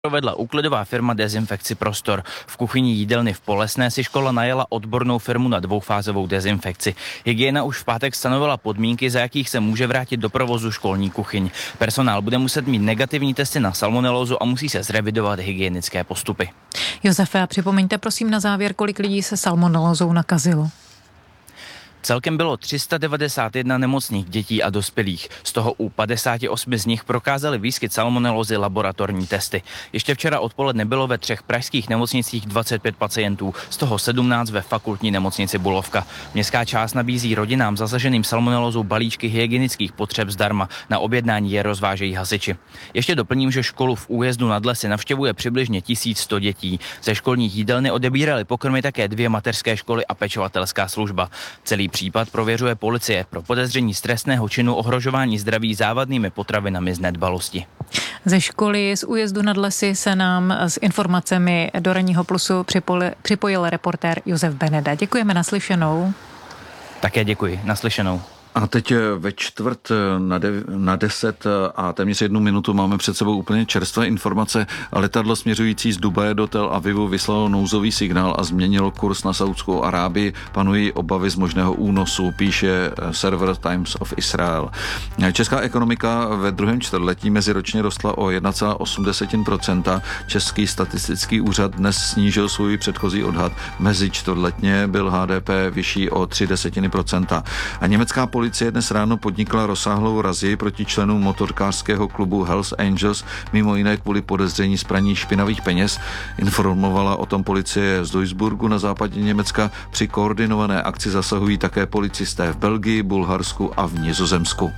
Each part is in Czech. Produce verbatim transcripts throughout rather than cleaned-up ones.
Provedla úklidová firma dezinfekci prostor. V kuchyni jídelny v Polesné si škola najela odbornou firmu na dvoufázovou dezinfekci. Hygiena už v pátek stanovila podmínky, za jakých se může vrátit do provozu školní kuchyň. Personál bude muset mít negativní testy na salmonelózu a musí se zrevidovat hygienické postupy. Josefe, a připomeňte prosím na závěr, kolik lidí se salmonelózou nakazilo. Celkem bylo tři sta devadesát jedna nemocných dětí a dospělých. Z toho u padesáti osmi z nich prokázali výskyt salmonelózy laboratorní testy. Ještě včera odpoledne bylo ve třech pražských nemocnicích dvacet pět pacientů, z toho sedmnáct ve fakultní nemocnici Bulovka. Městská část nabízí rodinám zasaženým salmonelózou balíčky hygienických potřeb zdarma. Na objednání je rozvážejí hasiči. Ještě doplním, že školu v Újezdu nad Lesy navštěvuje přibližně tisíc sto dětí. Ze školních jídelny odebírali pokrmy také dvě mateřské školy a pečovatelská služba. Celý případ prověřuje policie pro podezření z trestného činu ohrožování zdraví závadnými potravinami z nedbalosti. Ze školy z Újezdu nad Lesy se nám s informacemi do Ranního plusu připojil, připojil reportér Josef Beneda. Děkujeme, naslyšenou. Také děkuji, naslyšenou. A teď ve čtvrt na, de, na deset a téměř jednu minutu máme před sebou úplně čerstvé informace. Letadlo směřující z Dubaje do Tel Avivu vyslalo nouzový signál a změnilo kurz na Saudskou Arábii. Panují obavy z možného únosu, píše server Times of Israel. Česká ekonomika ve druhém čtvrtletí meziročně rostla o jedna celá osm procenta. Český statistický úřad dnes snížil svůj předchozí odhad. Mezi čtvrtletně byl H D P vyšší o tři desetiny procenta. A německá policie dnes ráno podnikla rozsáhlou razii proti členům motorkářského klubu Hells Angels, mimo jiné kvůli podezření z praní špinavých peněz. Informovala o tom policie z Duisburgu na západě Německa. Při koordinované akci zasahují také policisté v Belgii, Bulharsku a v Nizozemsku.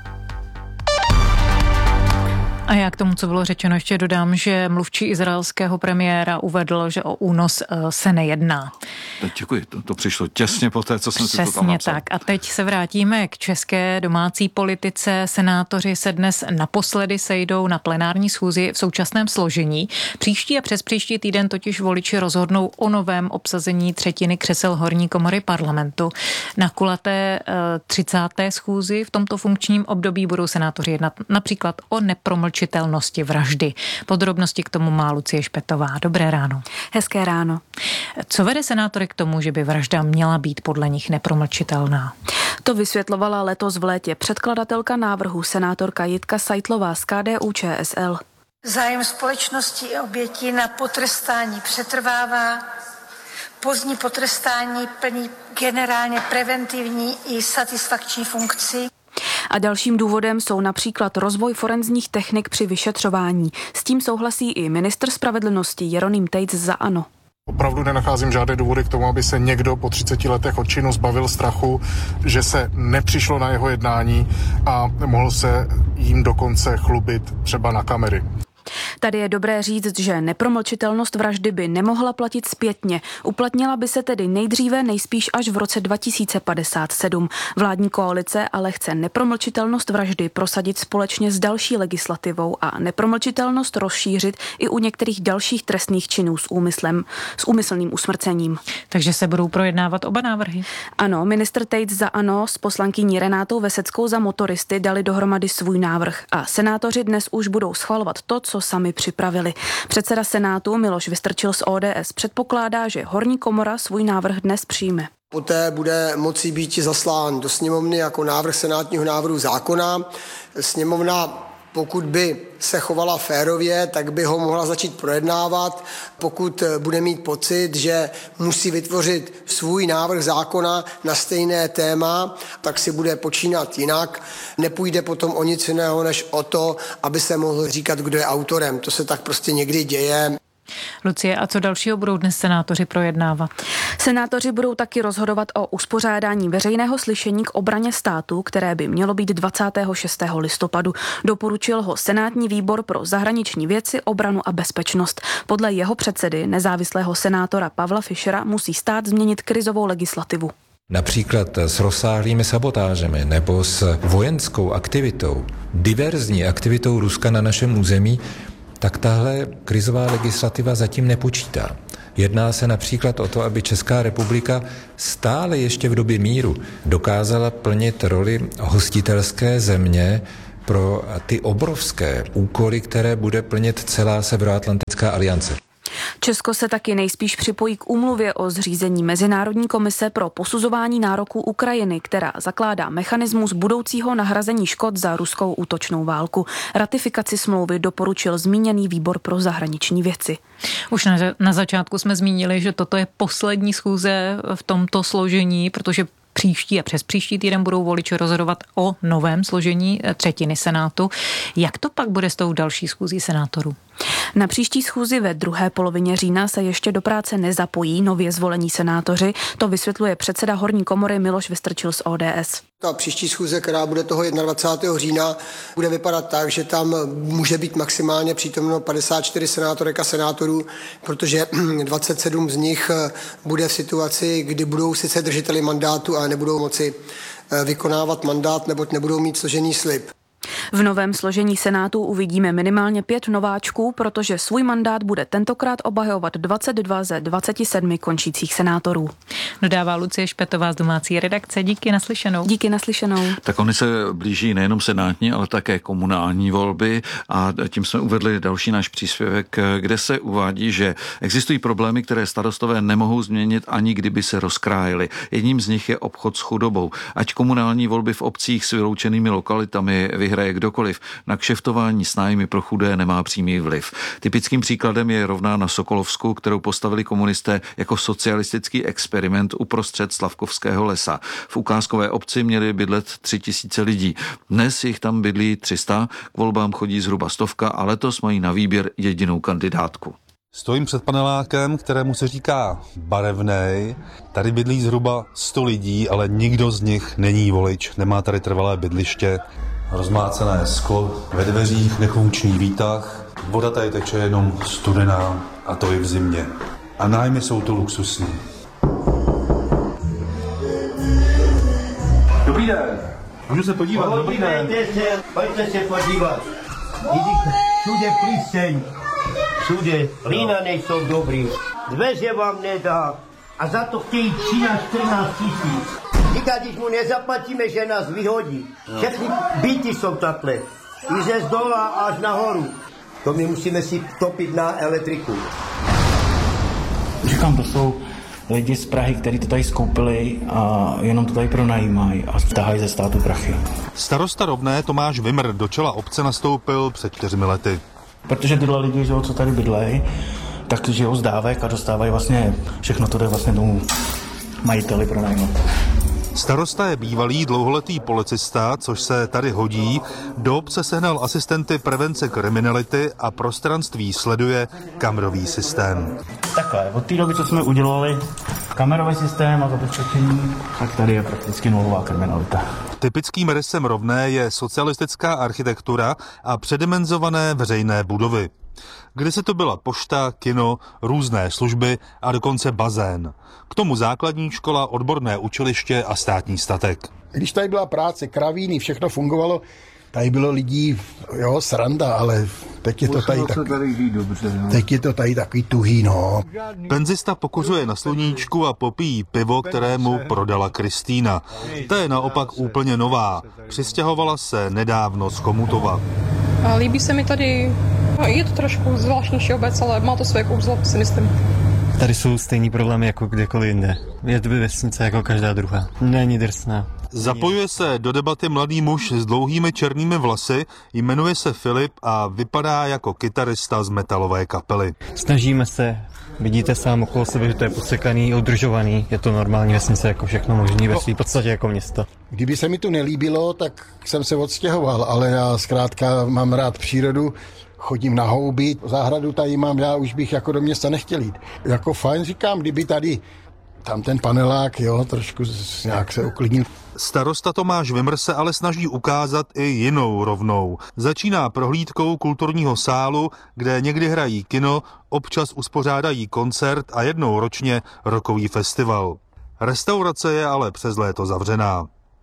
A já k tomu, co bylo řečeno, ještě dodám, že mluvčí izraelského premiéra uvedl, že o únos se nejedná. Děkuji, to, to přišlo těsně po té, co jsem Přesně si to tam napsal. tak. A teď se vrátíme k české domácí politice. Senátoři se dnes naposledy sejdou na plenární schůzi v současném složení. Příští a přes příští týden totiž voliči rozhodnou o novém obsazení třetiny křesel horní komory parlamentu. Na kulaté třicáté schůzi v tomto funkčním období budou senátoři jednat například o nepromlčitelnosti vraždy. Podrobnosti k tomu má Lucie Špetová. Dobré ráno. Hezké ráno. Co vede senátory k tomu, že by vražda měla být podle nich nepromlčitelná? To vysvětlovala letos v létě předkladatelka návrhu senátorka Jitka Seitlová z K D U Č S L. Zájem společnosti i obětí na potrestání přetrvává. Pozdní potrestání plní generálně preventivní i satisfakční funkci. A dalším důvodem jsou například rozvoj forenzních technik při vyšetřování. S tím souhlasí i ministr spravedlnosti Jeroným Tejc za ANO. Opravdu nenacházím žádné důvody k tomu, aby se někdo po třiceti letech od činu zbavil strachu, že se nepřišlo na jeho jednání a mohl se jim dokonce chlubit třeba na kamery. Tady je dobré říct, že nepromlčitelnost vraždy by nemohla platit zpětně. Uplatnila by se tedy nejdříve nejspíš až v roce dva tisíce padesát sedm. Vládní koalice ale chce nepromlčitelnost vraždy prosadit společně s další legislativou a nepromlčitelnost rozšířit i u některých dalších trestných činů s úmyslem, s úmyslným usmrcením. Takže se budou projednávat oba návrhy? Ano, ministr Tejc za ANO s poslankyní Renátou Veseckou za motoristy dali dohromady svůj návrh a senátoři dnes už budou schvalovat to, co sami připravili. Předseda Senátu Miloš Vystrčil z O D S předpokládá, že horní komora svůj návrh dnes přijme. Poté bude moci být zaslán do sněmovny jako návrh senátního návrhu zákona. Sněmovna, pokud by se chovala férově, tak by ho mohla začít projednávat. Pokud bude mít pocit, že musí vytvořit svůj návrh zákona na stejné téma, tak si bude počínat jinak. Nepůjde potom o nic jiného, než o to, aby se mohl říkat, kdo je autorem. To se tak prostě někdy děje. Lucie, a co dalšího budou dnes senátoři projednávat? Senátoři budou taky rozhodovat o uspořádání veřejného slyšení k obraně státu, které by mělo být dvacátého šestého listopadu. Doporučil ho Senátní výbor pro zahraniční věci, obranu a bezpečnost. Podle jeho předsedy, nezávislého senátora Pavla Fischera, musí stát změnit krizovou legislativu. Například s rozsáhlými sabotážemi nebo s vojenskou aktivitou, diverzní aktivitou Ruska na našem území, tak tahle krizová legislativa zatím nepočítá. Jedná se například o to, aby Česká republika stále ještě v době míru dokázala plnit roli hostitelské země pro ty obrovské úkoly, které bude plnit celá Severoatlantická aliance. Česko se taky nejspíš připojí k úmluvě o zřízení Mezinárodní komise pro posuzování nároků Ukrajiny, která zakládá mechanismus budoucího nahrazení škod za ruskou útočnou válku. Ratifikaci smlouvy doporučil zmíněný výbor pro zahraniční věci. Už na, na začátku jsme zmínili, že toto je poslední schůze v tomto složení, protože příští a přes příští týden budou voliči rozhodovat o novém složení třetiny Senátu. Jak to pak bude s tou další schůzí senátorů? Na příští schůzi ve druhé polovině října se ještě do práce nezapojí nově zvolení senátoři. To vysvětluje předseda horní komory Miloš Vystrčil z O D S. Ta příští schůze, která bude toho dvacátého prvního října, bude vypadat tak, že tam může být maximálně přítomno padesát čtyři senátorek a senátorů, protože dvacet sedm z nich bude v situaci, kdy budou sice držiteli mandátu, ale nebudou moci vykonávat mandát, neboť nebudou mít složený slib. V novém složení Senátu uvidíme minimálně pět nováčků, protože svůj mandát bude tentokrát obhajovat dvacet dva ze dvaceti sedmi končících senátorů. Dodává Lucie Špetová z domácí redakce. Díky naslyšenou. Díky naslyšenou. Tak oni se blíží nejenom senátní, ale také komunální volby a tím jsme uvedli další náš příspěvek, kde se uvádí, že existují problémy, které starostové nemohou změnit, ani kdyby se rozkrájely. Jedním z nich je obchod s chudobou. Ať komunální volby v obcích s vyloučenými lokalitami vyhraje kdokoliv, na kšeftování s nájmy pro chudé nemá přímý vliv. Typickým příkladem je rovná na Sokolovsku, kterou postavili komunisté jako socialistický experiment uprostřed Slavkovského lesa. V ukázkové obci měli bydlet tři tisíce lidí. Dnes jich tam bydlí tři sta, k volbám chodí zhruba stovka a letos mají na výběr jedinou kandidátku. Stojím před panelákem, kterému se říká Barevnej. Tady bydlí zhruba sto lidí, ale nikdo z nich není volič, nemá tady trvalé bydliště. Rozmácené sklo ve dveřích, nefunkční výtah. Voda tady teče jenom studená, a to i v zimě. A nájmy jsou tu luxusní. Dobrý den, můžu se podívat? O, Dobrý den. Se, pojďte se podívat. Všude plíseň, všude lína nejsou dobrý. Dveře vám nedá a za to chtějí třináct čtrnáct tisíc. Říká, když mu nezaplatíme, že nás vyhodí. Všechny byty jsou takhle. I ze zdola až nahoru. To my musíme si topit na elektriku. Říkám, to jsou lidi z Prahy, kteří to tady skoupili a jenom to tady pronajímají a vtahají ze státu prachy. Starosta Rovné Tomáš Vimr do čela obce nastoupil před čtyřmi lety. Protože tyhle lidi, co tady bydlejí, tak žijou z dávek a dostávají vlastně všechno, to jde vlastně tomu majiteli pronajmout. Starosta je bývalý dlouholetý policista, což se tady hodí. Do obce sehnal asistenty prevence kriminality a prostranství sleduje kamerový systém. Takhle, od té doby, co jsme udělali kamerový systém a zabezpečení, tak tady je prakticky nulová kriminalita. Typickým rysem Rovné je socialistická architektura a předimenzované veřejné budovy. Kdysi to byla pošta, kino, různé služby a dokonce bazén. K tomu základní škola, odborné učiliště a státní statek. Když tady byla práce, kravíny, všechno fungovalo, tady bylo lidí, jo, sranda, ale teď je to tady, tak, teď je to tady takový tuhý, no. Penzista pokuřuje na sluníčku a popíjí pivo, které mu prodala Kristýna. Ta je naopak úplně nová. Přistěhovala se nedávno z Chomutova. A líbí se mi tady, no, je to trošku zvláštnější obec, ale má to své kouzlo, si myslím. Tady jsou stejný problémy jako kdekoliv jinde. Je to vesnice jako každá druhá. Není drsná. Zapojuje se do debaty mladý muž s dlouhými černými vlasy, jmenuje se Filip a vypadá jako kytarista z metalové kapely. Snažíme se, vidíte sám okolo sebe, že to je posekaný, udržovaný, je to normální vesnice jako všechno možný, ve své podstatě jako město. Kdyby se mi tu nelíbilo, tak jsem se odstěhoval, ale já zkrátka mám rád přírodu, chodím na houby, zahradu tady mám, já už bych jako do města nechtěl jít. Jako fajn říkám, kdyby tady tam ten panelák, jo, trošku nějak se uklidnil. Starosta Tomáš Vimr se ale snaží ukázat i jinou Rovnou. Začíná prohlídkou kulturního sálu, kde někdy hrají kino, občas uspořádají koncert a jednou ročně rokový festival. Restaurace je ale přes léto zavřená.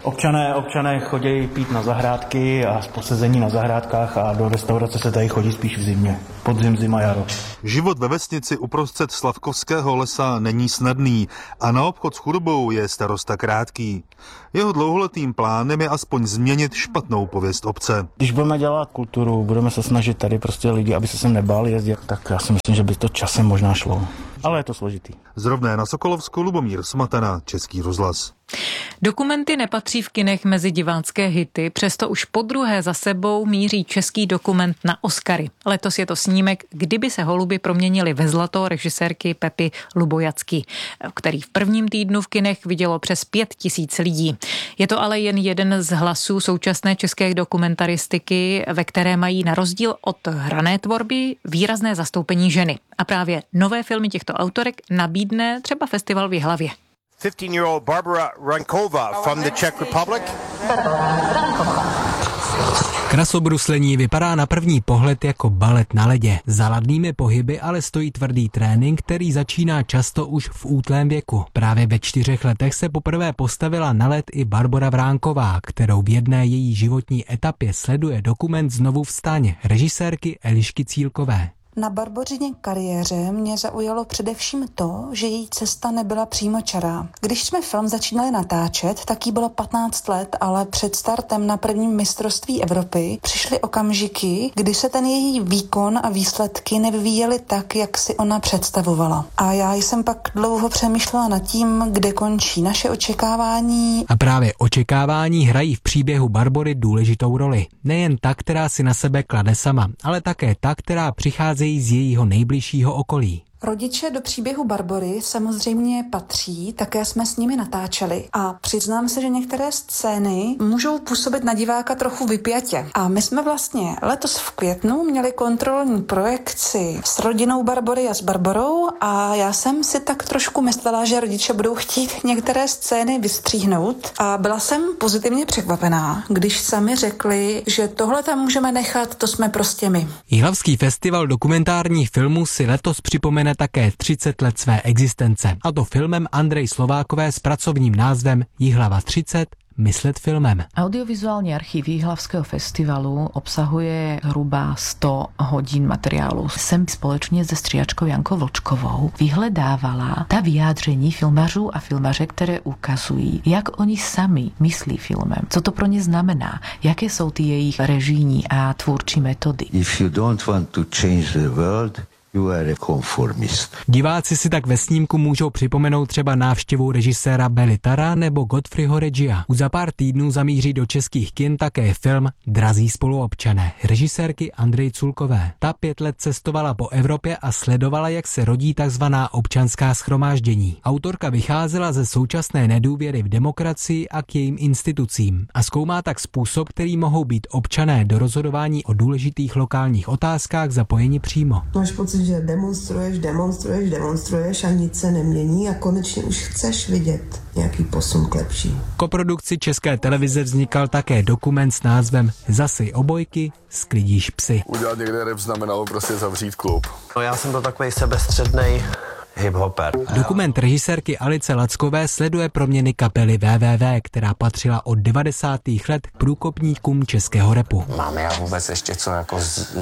Občané, občané chodí pít na zahrádky a z posezení na zahrádkách a do restaurace se tady chodí spíš v zimě. Podzim, zima, jaro. Život ve vesnici uprostřed Slavkovského lesa není snadný a na obchod s chudobou je starosta krátký. Jeho dlouholetým plánem je aspoň změnit špatnou pověst obce. Když budeme dělat kulturu, budeme se snažit tady prostě lidi, aby se sem nebáli jezdit, tak já si myslím, že by to časem možná šlo. Ale je to složitý. Z Rovné na Sokolovsku Lubomír Smatana, Český rozhlas. Dokumenty nepatří v kinech mezi divácké hity, přesto už podruhé za sebou míří český dokument na Oscary. Letos je to snímek Kdyby se holuby proměnili ve zlato režisérky Pepy Lubojacky, který v prvním týdnu v kinech vidělo přes pět tisíc lidí. Je to ale jen jeden z hlasů současné české dokumentaristiky, ve které mají na rozdíl od hrané tvorby výrazné zastoupení ženy. A právě nové filmy těchto autorek nabídne třeba festival v Jihlavě. fifteen-year-old Barbara Rankova from the Czech Republic. Krasobruslení vypadá na první pohled jako balet na ledě. Za ladnými pohyby ale stojí tvrdý trénink, který začíná často už v útlém věku. Právě ve čtyřech letech se poprvé postavila na led i Barbora Vránková, kterou v jedné její životní etapě sleduje dokument Znovu vstaň režisérky Elišky Cílkové. Na Barbořině kariéře mě zaujalo především to, že její cesta nebyla přímočará. Když jsme film začínali natáčet, tak jí bylo patnáct let, ale před startem na prvním mistrovství Evropy přišly okamžiky, kdy se ten její výkon a výsledky nevyvíjely tak, jak si ona představovala. A já jsem pak dlouho přemýšlela nad tím, kde končí naše očekávání. A právě očekávání hrají v příběhu Barbory důležitou roli. Nejen ta, která si na sebe klade sama, ale také ta, která přichází z jejího nejbližšího okolí. Rodiče do příběhu Barbory samozřejmě patří, také jsme s nimi natáčeli a přiznám se, že některé scény můžou působit na diváka trochu vypjatě. A my jsme vlastně letos v květnu měli kontrolní projekci s rodinou Barbory a s Barborou a já jsem si tak trošku myslela, že rodiče budou chtít některé scény vystříhnout a byla jsem pozitivně překvapená, když sami řekli, že tohle tam můžeme nechat, to jsme prostě my. Jihlavský festival dokumentárních filmů si letos připomene také třicet let své existence, a to filmem Andrej Slovákové s pracovním názvem Jihlava třicet. Myslet filmem. Audiovizuální archív Jihlavského festivalu obsahuje hruba sto hodin materiálu. Jsem společně se stříhačkou Jankou Vlčkovou vyhledávala ta vyjádření filmařů a filmaře, které ukazují, jak oni sami myslí filmem. Co to pro ně znamená? Jaké jsou ty jejich režijní a tvůrčí metody? If you don't want to change the world, you are a conformist. Diváci si tak ve snímku můžou připomenout třeba návštěvu režiséra Belitara nebo Godfreyho Regia. Už za pár týdnů zamíří do českých kin také film Drazí spoluobčané režisérky Andrej Culkové. Ta pět let cestovala po Evropě a sledovala, jak se rodí takzvaná občanská shromáždění. Autorka vycházela ze současné nedůvěry v demokracii a k jejím institucím a zkoumá tak způsob, který mohou být občané do rozhodování o důležitých lokálních otázkách zapojeni přímo. Máš pocit, že demonstruješ, demonstruješ, demonstruješ a nic se nemění a konečně už chceš vidět nějaký posun k lepší. V koprodukci České televize vznikal také dokument s názvem Zasej obojky, sklidíš psy. Udělat někde rap znamenalo prostě zavřít klub. No já jsem to takovej sebestřednej hip-hopper. Dokument režisérky Alice Lackové sleduje proměny kapely W W W, která patřila od devadesátých let k průkopníkům českého rapu. Máme já vůbec ještě co jako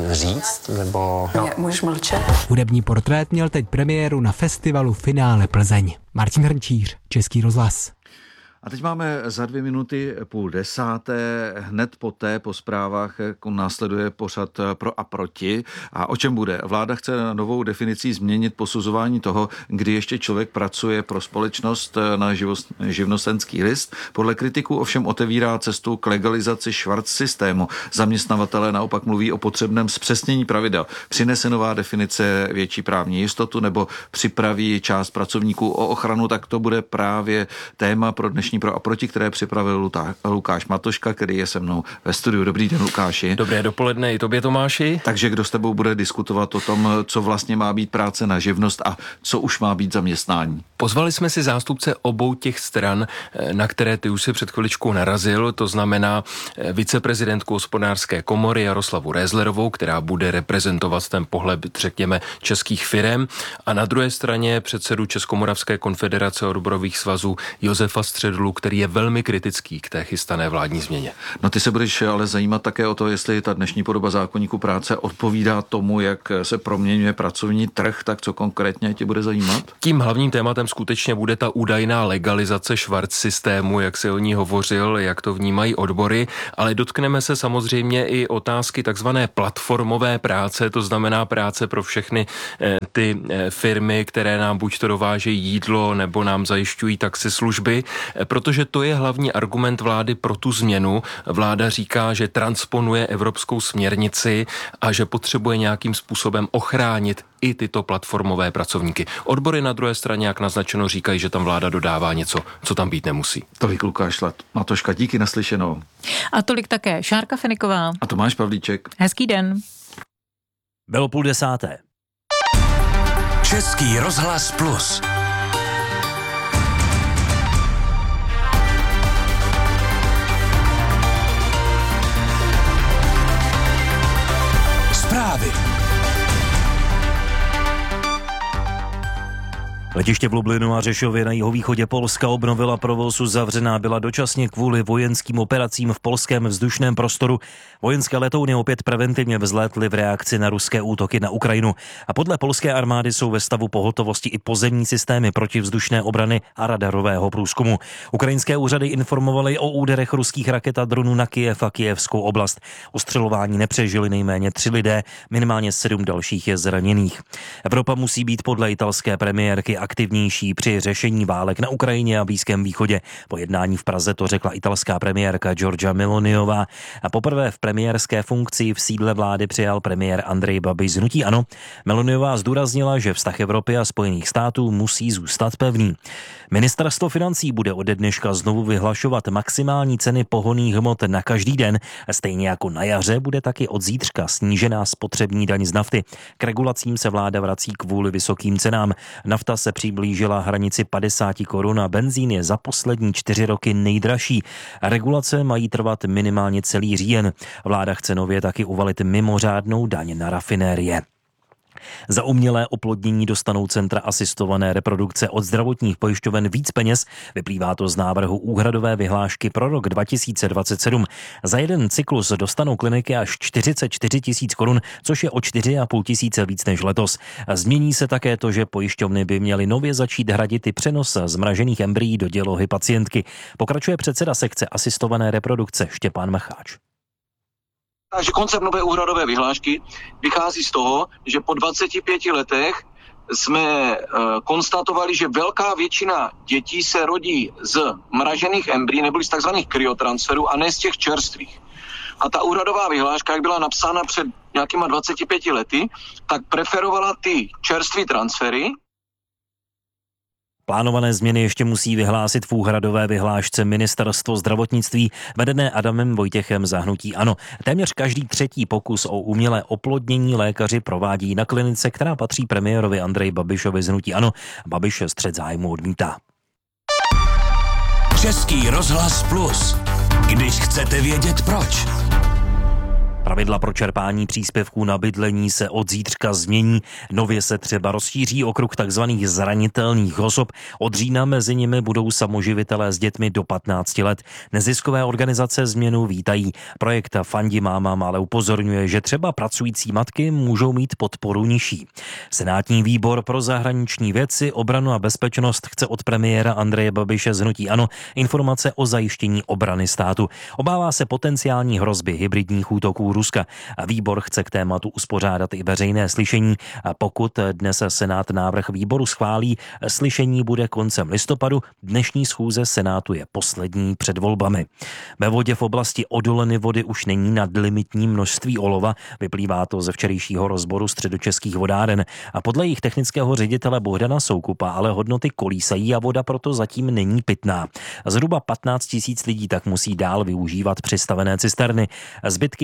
říct? Nebo... No. Můžeš mlčet? Hudební portrét měl teď premiéru na festivalu Finále Plzeň. Martin Hrnčíř, Český rozhlas. A teď máme za dvě minuty půl desáté, hned poté po zprávách následuje pořad Pro a proti. A o čem bude? Vláda chce novou definicí změnit posuzování toho, kdy ještě člověk pracuje pro společnost na živnostenský list. Podle kritiků ovšem otevírá cestu k legalizaci švart systému. Zaměstnavatelé naopak mluví o potřebném zpřesnění pravidel. Přinese nová definice větší právní jistotu nebo připraví část pracovníků o ochranu, tak to bude právě téma pro dnešní Pro a proti, které připravil Lukáš Matoška, který je se mnou ve studiu. Dobrý den, Lukáši. Dobré dopoledne i tobě, Tomáši. Takže kdo s tebou bude diskutovat o tom, co vlastně má být práce na živnost a co už má být zaměstnání? Pozvali jsme si zástupce obou těch stran, na které ty už si před chviličkou narazil, to znamená viceprezidentku Hospodářské komory Jaroslavu Rézlerovou, která bude reprezentovat ten pohled, řekněme, českých firem, a na druhé straně předsedu Českomoravské konfederace odborových svazů Josefa Středu Špindlu, který je velmi kritický k té chystané vládní změně. No ty se budeš ale zajímat také o to, jestli ta dnešní podoba zákoníku práce odpovídá tomu, jak se proměňuje pracovní trh, tak co konkrétně tě bude zajímat? Tím hlavním tématem skutečně bude ta údajná legalizace švarc systému, jak se o ní hovořil, jak to vnímají odbory, ale dotkneme se samozřejmě i otázky takzvané platformové práce, to znamená práce pro všechny ty firmy, které nám buď to dovážejí jídlo, nebo nám zajišťují taxislužby, protože to je hlavní argument vlády pro tu změnu. Vláda říká, že transponuje evropskou směrnici a že potřebuje nějakým způsobem ochránit i tyto platformové pracovníky. Odbory na druhé straně, jak naznačeno, říkají, že tam vláda dodává něco, co tam být nemusí. Tolik Lukáš Matoška, díky, naslyšenou. A tolik také Šárka Feniková. A Tomáš Pavlíček. Hezký den. Bylo půl desáté. Český rozhlas Plus. Zprávy. Letiště v Lublinu a Řešově na jihovýchodě Polska obnovila provoz, uzavřená byla dočasně kvůli vojenským operacím v polském vzdušném prostoru. Vojenské letouny opět preventivně vzlétly v reakci na ruské útoky na Ukrajinu. A podle polské armády jsou ve stavu pohotovosti i pozemní systémy protivzdušné obrany a radarového průzkumu. Ukrajinské úřady informovaly o úderech ruských raket a dronů na Kyjev a kyjevskou oblast. Ostřelování nepřežili nejméně tři lidé, minimálně sedm dalších je zraněných. Evropa musí být podle italské premiérky aktivnější při řešení válek na Ukrajině a Blízkém východě. Po jednání v Praze to řekla italská premiérka Giorgia Meloniová. A poprvé v premiérské funkci v sídle vlády přijal premiér Andrej Babiš z hnutí ANO. Meloniová zdůraznila, že vztah Evropy a Spojených států musí zůstat pevný. Ministerstvo financí bude ode dneška znovu vyhlašovat maximální ceny pohonných hmot na každý den. Stejně jako na jaře bude taky od zítřka snížená spotřební daň z nafty. K regulacím se vláda vrací kvůli vysokým cenám. Nafta se přiblížila hranici padesát korun a benzín je za poslední čtyři roky nejdražší. Regulace mají trvat minimálně celý říjen. Vláda chce nově taky uvalit mimořádnou daň na rafinérie. Za umělé oplodnění dostanou centra asistované reprodukce od zdravotních pojišťoven víc peněz. Vyplývá to z návrhu úhradové vyhlášky pro rok dva tisíce dvacet sedm. Za jeden cyklus dostanou kliniky až čtyřicet čtyři tisíc korun, což je o čtyři a půl tisíce víc než letos. Změní se také to, že pojišťovny by měly nově začít hradit i přenos zmražených embryí do dělohy pacientky. Pokračuje předseda sekce asistované reprodukce Štěpán Macháč. Takže koncept nové úhradové vyhlášky vychází z toho, že po dvaceti pěti letech jsme e, konstatovali, že velká většina dětí se rodí z mražených embryí nebo z takzvaných kryotransferů a ne z těch čerstvých. A ta úhradová vyhláška, jak byla napsána před nějakýma dvaceti pěti lety, tak preferovala ty čerstvé transfery. Plánované změny ještě musí vyhlásit v úhradové vyhlášce Ministerstvo zdravotnictví vedené Adamem Vojtěchem za hnutí ANO. Téměř každý třetí pokus o umělé oplodnění lékaři provádí na klinice, která patří premiérovi Andreji Babišovi z hnutí ANO. Babiš střet zájmu odmítá. Český rozhlas Plus. Když chcete vědět proč. Pravidla pro čerpání příspěvků na bydlení se od zítřka změní. Nově se třeba rozšíří okruh takzvaných zranitelných osob. Od října mezi nimi budou samoživitelé s dětmi do patnácti let. Neziskové organizace změnu vítají. Projekt Fandi mámám ale upozorňuje, že třeba pracující matky můžou mít podporu nižší. Senátní výbor pro zahraniční věci, obranu a bezpečnost chce od premiéra Andreje Babiše z hnutí ANO informace o zajištění obrany státu. Obává se potenciální hrozby hybridních útoků Ruska. A výbor chce k tématu uspořádat i veřejné slyšení. A pokud dnes Senát návrh výboru schválí, slyšení bude koncem listopadu. Dnešní schůze Senátu je poslední před volbami. Ve vodě v oblasti odoleny vody už není nadlimitní množství olova. Vyplývá to ze včerejšího rozboru středočeských vodáren. A podle jejich technického ředitele Bohdana Soukupa ale hodnoty kolísají a voda proto zatím není pitná. Zhruba patnáct tisíc lidí tak musí dál využívat přistavené cisterny. Zbytky kontaminace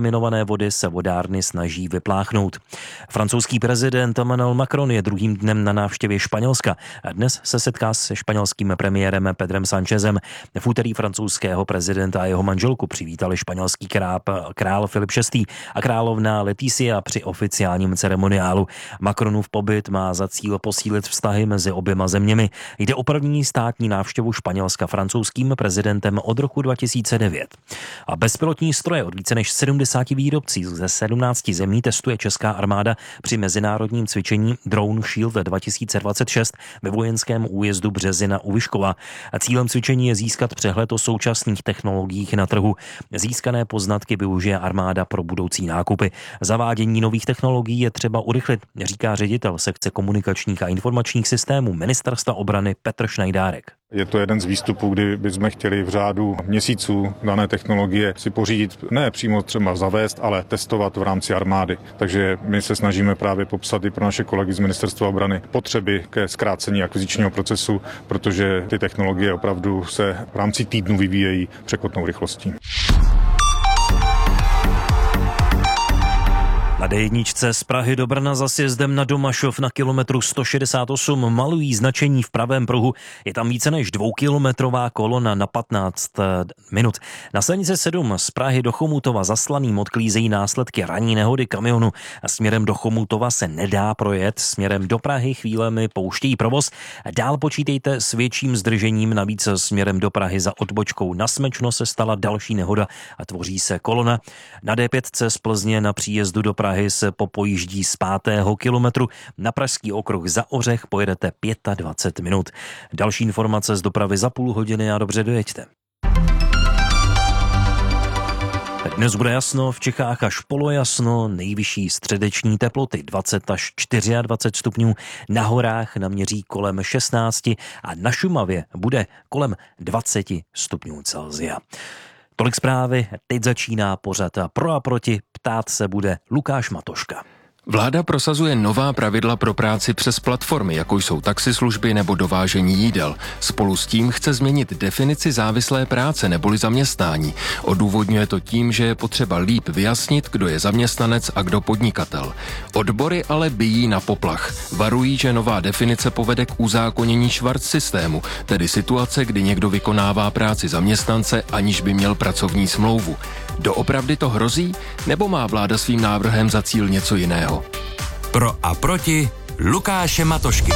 kontaminované vody se vodárny snaží vypláchnout. Francouzský prezident Emmanuel Macron je druhým dnem na návštěvě Španělska. Dnes se setká se španělským premiérem Pedrem Sanchezem. V úterý francouzského prezidenta a jeho manželku přivítali španělský král, král Filip šestý a královna Leticia při oficiálním ceremoniálu. Macronův pobyt má za cíl posílit vztahy mezi oběma zeměmi. Jde o první státní návštěvu Španělska francouzským prezidentem od roku dva tisíce devět. A bezpilotní stroje od více než sedmdesáti výrobcí ze sedmnácti zemí testuje česká armáda při mezinárodním cvičení Drone Shield dva tisíce dvacet šest ve vojenském újezdu Březina u Vyškova. A cílem cvičení je získat přehled o současných technologiích na trhu. Získané poznatky využije armáda pro budoucí nákupy. Zavádění nových technologií je třeba urychlit, říká ředitel sekce komunikačních a informačních systémů Ministerstva obrany Petr Šnajdárek. Je to jeden z výstupů, kdy bychom chtěli v řádu měsíců dané technologie si pořídit, ne přímo třeba zavést, ale testovat v rámci armády. Takže my se snažíme právě popsat i pro naše kolegy z Ministerstva obrany potřeby ke zkrácení akvizičního procesu, protože ty technologie opravdu se v rámci týdnu vyvíjejí překotnou rychlostí. Na dé jedna z Prahy do Brna za sjezdem na Domašov na kilometru sto šedesát osm malují značení v pravém pruhu. Je tam více než dvoukilometrová kolona na patnáct minut. Na silnici sedm z Prahy do Chomutova zaslaným odklízejí následky ranní nehody kamionu. A směrem do Chomutova se nedá projet, směrem do Prahy chvílemi pouštějí provoz. Dál počítejte s větším zdržením, navíc směrem do Prahy za odbočkou na Smečno se stala další nehoda a tvoří se kolona. Na dé pět z Plzně na příjezdu do Prahy se popojíždí z pátého kilometru. Na pražský okruh za Ořech pojedete dvacet pět minut. Další informace z dopravy za půl hodiny a dobře dojeďte. Dnes bude jasno, v Čechách až polojasno, nejvyšší středeční teploty dvacet až dvacet čtyři stupňů, na horách naměří kolem šestnáct a na Šumavě bude kolem dvacet stupňů Celsia. Tolik zprávy, teď začíná pořad a pro a proti ptát se bude Lukáš Matoška. Vláda prosazuje nová pravidla pro práci přes platformy, jako jsou taxislužby nebo dovážení jídel. Spolu s tím chce změnit definici závislé práce neboli zaměstnání. Odůvodňuje to tím, že je potřeba líp vyjasnit, kdo je zaměstnanec a kdo podnikatel. Odbory ale bijí na poplach. Varují, že nová definice povede k uzákonění švart systému, tedy situace, kdy někdo vykonává práci zaměstnance, aniž by měl pracovní smlouvu. Doopravdy to hrozí, nebo má vláda svým návrhem za cíl něco jiného? Pro a proti Lukáše Matošky.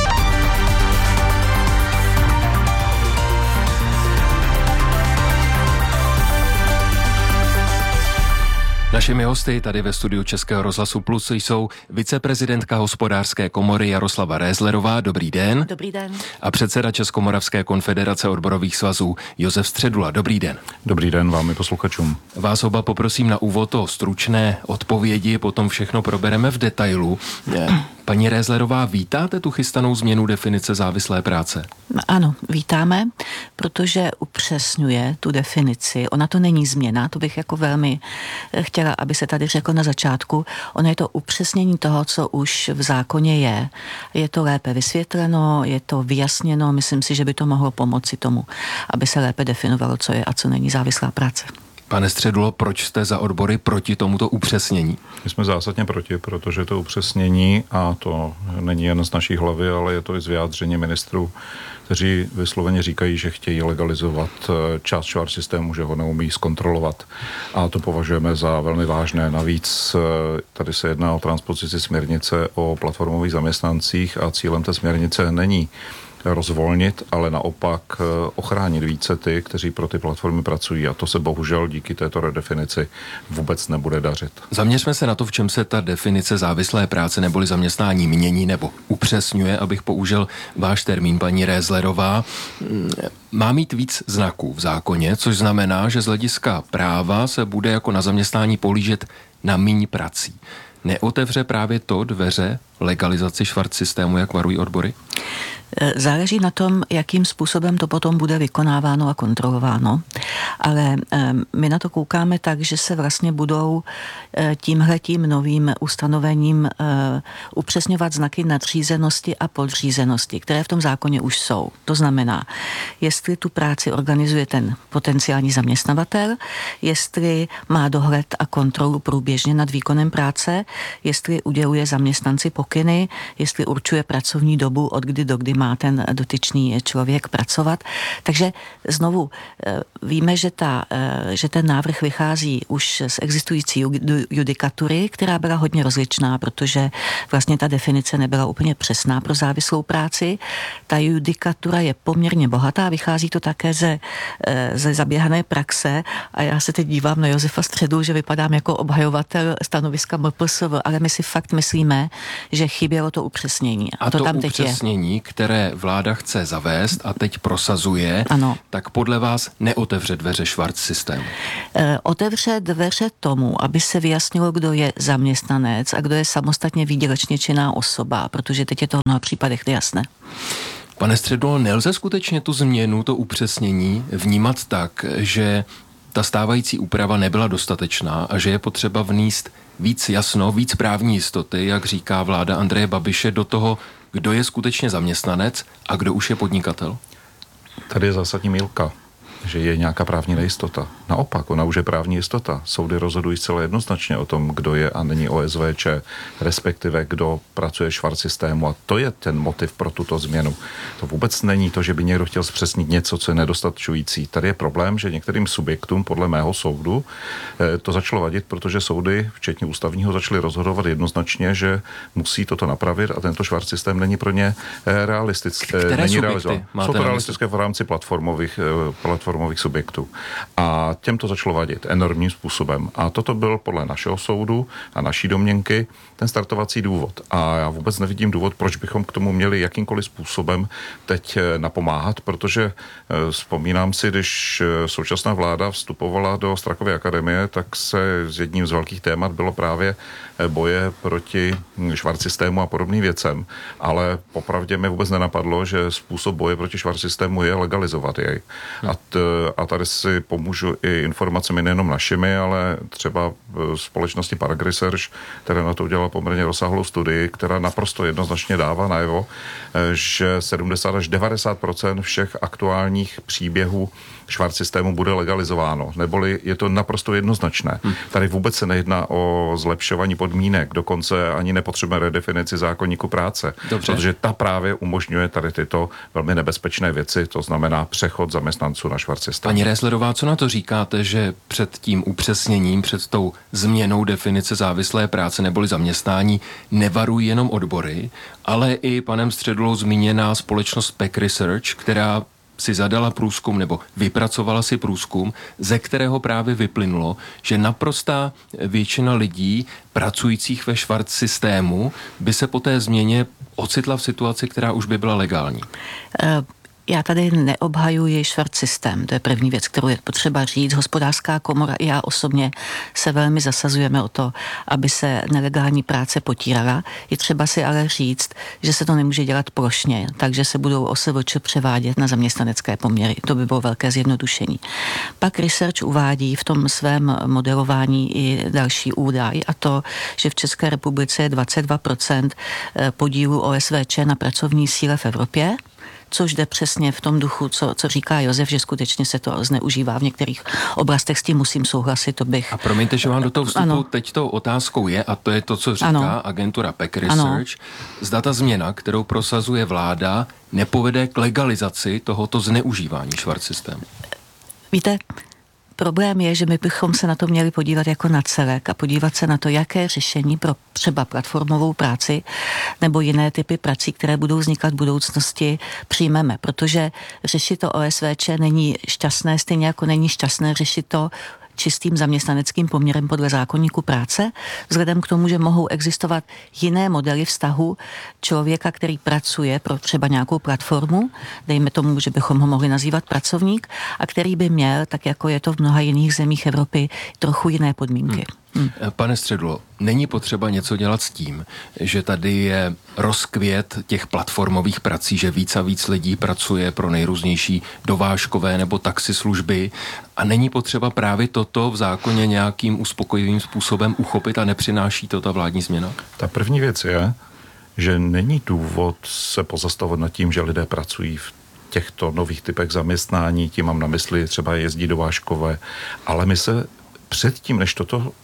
Našimi hosty tady ve studiu Českého rozhlasu Plus jsou viceprezidentka Hospodářské komory Jaroslava Rézlerová. Dobrý den. Dobrý den. A předseda Českomoravské konfederace odborových svazů Josef Středula. Dobrý den. Dobrý den vám i posluchačům. Vás oba poprosím na úvod o stručné odpovědi, potom všechno probereme v detailu. Paní Rézlerová, vítáte tu chystanou změnu definice závislé práce? Ano, vítáme, protože upřesňuje tu definici. Ona to není změna, to bych jako velmi chtěla, aby se tady řeklo na začátku. Ono je to upřesnění toho, co už v zákoně je. Je to lépe vysvětleno, je to vyjasněno, myslím si, že by to mohlo pomoci tomu, aby se lépe definovalo, co je a co není závislá práce. Pane Středulo, proč jste za odbory proti tomuto upřesnění? My jsme zásadně proti, protože to upřesnění, a to není jen z naší hlavy, ale je to i z vyjádření ministrů, kteří vysloveně říkají, že chtějí legalizovat část švart systému, že ho neumí zkontrolovat. A to považujeme za velmi vážné. Navíc tady se jedná o transpozici směrnice o platformových zaměstnancích a cílem té směrnice není rozvolnit, ale naopak ochránit více ty, kteří pro ty platformy pracují. A to se bohužel díky této redefinici vůbec nebude dařit. Zaměřme se na to, v čem se ta definice závislé práce neboli zaměstnání mění nebo upřesňuje, abych použil váš termín, paní Rézlerová. Má mít víc znaků v zákoně, což znamená, že z hlediska práva se bude jako na zaměstnání pohlížet na míň prací. Neotevře právě to dveře legalizaci švart systému, jak varují odbory? Záleží na tom, jakým způsobem to potom bude vykonáváno a kontrolováno, ale my na to koukáme tak, že se vlastně budou tímhletím novým ustanovením upřesňovat znaky nadřízenosti a podřízenosti, které v tom zákoně už jsou. To znamená, jestli tu práci organizuje ten potenciální zaměstnavatel, jestli má dohled a kontrolu průběžně nad výkonem práce, jestli uděluje zaměstnanci pokyny, jestli určuje pracovní dobu, od kdy do kdy má ten dotyčný člověk pracovat. Takže znovu víme, že, ta, že ten návrh vychází už z existující judikatury, která byla hodně rozličná, protože vlastně ta definice nebyla úplně přesná pro závislou práci. Ta judikatura je poměrně bohatá, vychází to také ze, ze zaběhané praxe a já se teď dívám na Josefa Středu, že vypadám jako obhajovatel stanoviska M P S V, ale my si fakt myslíme, že chybělo to upřesnění. A to, to tam teď upřesnění, je. Které vláda chce zavést a teď prosazuje, ano. Tak podle vás neotevře dveře Schwarz systému? E, otevře dveře tomu, aby se vyjasnilo, kdo je zaměstnanec a kdo je samostatně výdělečně činná osoba, protože teď je to v mnoha případech nejasné. Pane Středulo, nelze skutečně tu změnu, to upřesnění vnímat tak, že ta stávající úprava nebyla dostatečná a že je potřeba vníst víc jasno, víc právní jistoty, jak říká vláda Andreje Babiše, do toho, kdo je skutečně zaměstnanec a kdo už je podnikatel? Tady je zásadní mýlka, že je nějaká právní nejistota. Naopak, ona už je právní jistota. Soudy rozhodují zcela jednoznačně o tom, kdo je a není O S V Č, respektive kdo pracuje Schwarz systému, a to je ten motiv pro tuto změnu. To vůbec není to, že by někdo chtěl zpřesnit něco, co je nedostačující. Tady je problém, že některým subjektům, podle mého soudu, to začalo vadit, protože soudy, včetně ústavního, začaly rozhodovat jednoznačně, že musí toto napravit a tento Schwarz systém není pro ně realistický. Které není subjekty? Jsou to realistické v rámci platformových, platformových subjektů. A těm to začalo vadit enormním způsobem. A toto byl podle našeho soudu a naší domněnky ten startovací důvod. A já vůbec nevidím důvod, proč bychom k tomu měli jakýmkoliv způsobem teď napomáhat, protože vzpomínám si, když současná vláda vstupovala do Strakovy akademie, tak se z jedním z velkých témat bylo právě boje proti Schwarz systému a podobným věcem. Ale popravdě mi vůbec nenapadlo, že způsob boje proti Schwarz systému je legalizovat jej. A, t, a tady si pomůžu i informacemi nejenom našimi, ale třeba společnosti Park Research, která na to udělala poměrně rozsáhlou studii, která naprosto jednoznačně dává najevo, že sedmdesát až devadesát procent všech aktuálních příběhů Schwarz systému bude legalizováno, neboli je to naprosto jednoznačné. Hmm. Tady vůbec se nejedná o zlepšování podmínek, dokonce ani nepotřebujeme redefinici zákoníku práce, Dobře. protože ta právě umožňuje tady tyto velmi nebezpečné věci, to znamená přechod zaměstnanců na Schwarz systém. Paní Rézlerová, co na to říkáte, že před tím upřesněním, před tou změnou definice závislé práce neboli zaměstnání nevarují jenom odbory, ale i panem Středulou zmíněná společnost Park Research, která si zadala průzkum nebo vypracovala si průzkum, ze kterého právě vyplynulo, že naprostá většina lidí pracujících ve Schwarz systému by se po té změně ocitla v situaci, která už by byla legální. Uh... Já tady neobhajuji Schwarz systém, to je první věc, kterou je potřeba říct. Hospodářská komora i já osobně se velmi zasazujeme o to, aby se nelegální práce potírala. Je třeba si ale říct, že se to nemůže dělat plošně, takže se budou O S V Č převádět na zaměstnanecké poměry. To by bylo velké zjednodušení. Pak Research uvádí v tom svém modelování i další údaj, a to, že v České republice je dvacet dva procent podílu O S V Č na pracovní síle v Evropě, což jde přesně v tom duchu, co, co říká Josef, že skutečně se to zneužívá v některých oblastech, s tím musím souhlasit, to bych... A promiňte, že vám do toho vstupu ano. teď tou otázkou je, a to je to, co říká ano. agentura Park Research, ano. zda ta změna, kterou prosazuje vláda, nepovede k legalizaci tohoto zneužívání Schwarz systému. Víte, problém je, že my bychom se na to měli podívat jako na celek a podívat se na to, jaké řešení pro třeba platformovou práci nebo jiné typy prací, které budou vznikat v budoucnosti, přijmeme. Protože řešit to O S V Č není šťastné, stejně jako není šťastné řešit to čistým zaměstnaneckým poměrem podle zákoníku práce, vzhledem k tomu, že mohou existovat jiné modely vztahu člověka, který pracuje pro třeba nějakou platformu, dejme tomu, že bychom ho mohli nazývat pracovník, a který by měl, tak jako je to v mnoha jiných zemích Evropy, trochu jiné podmínky. Hmm. Hmm. Pane Středulo, není potřeba něco dělat s tím, že tady je rozkvět těch platformových prací, že víc a víc lidí pracuje pro nejrůznější dovážkové nebo taxislužby a není potřeba právě toto v zákoně nějakým uspokojivým způsobem uchopit a nepřináší to ta vládní změna? Ta první věc je, že není důvod se pozastavovat nad tím, že lidé pracují v těchto nových typech zaměstnání, tím mám na mysli třeba jezdí dovážkové, ale my se předtím, než toto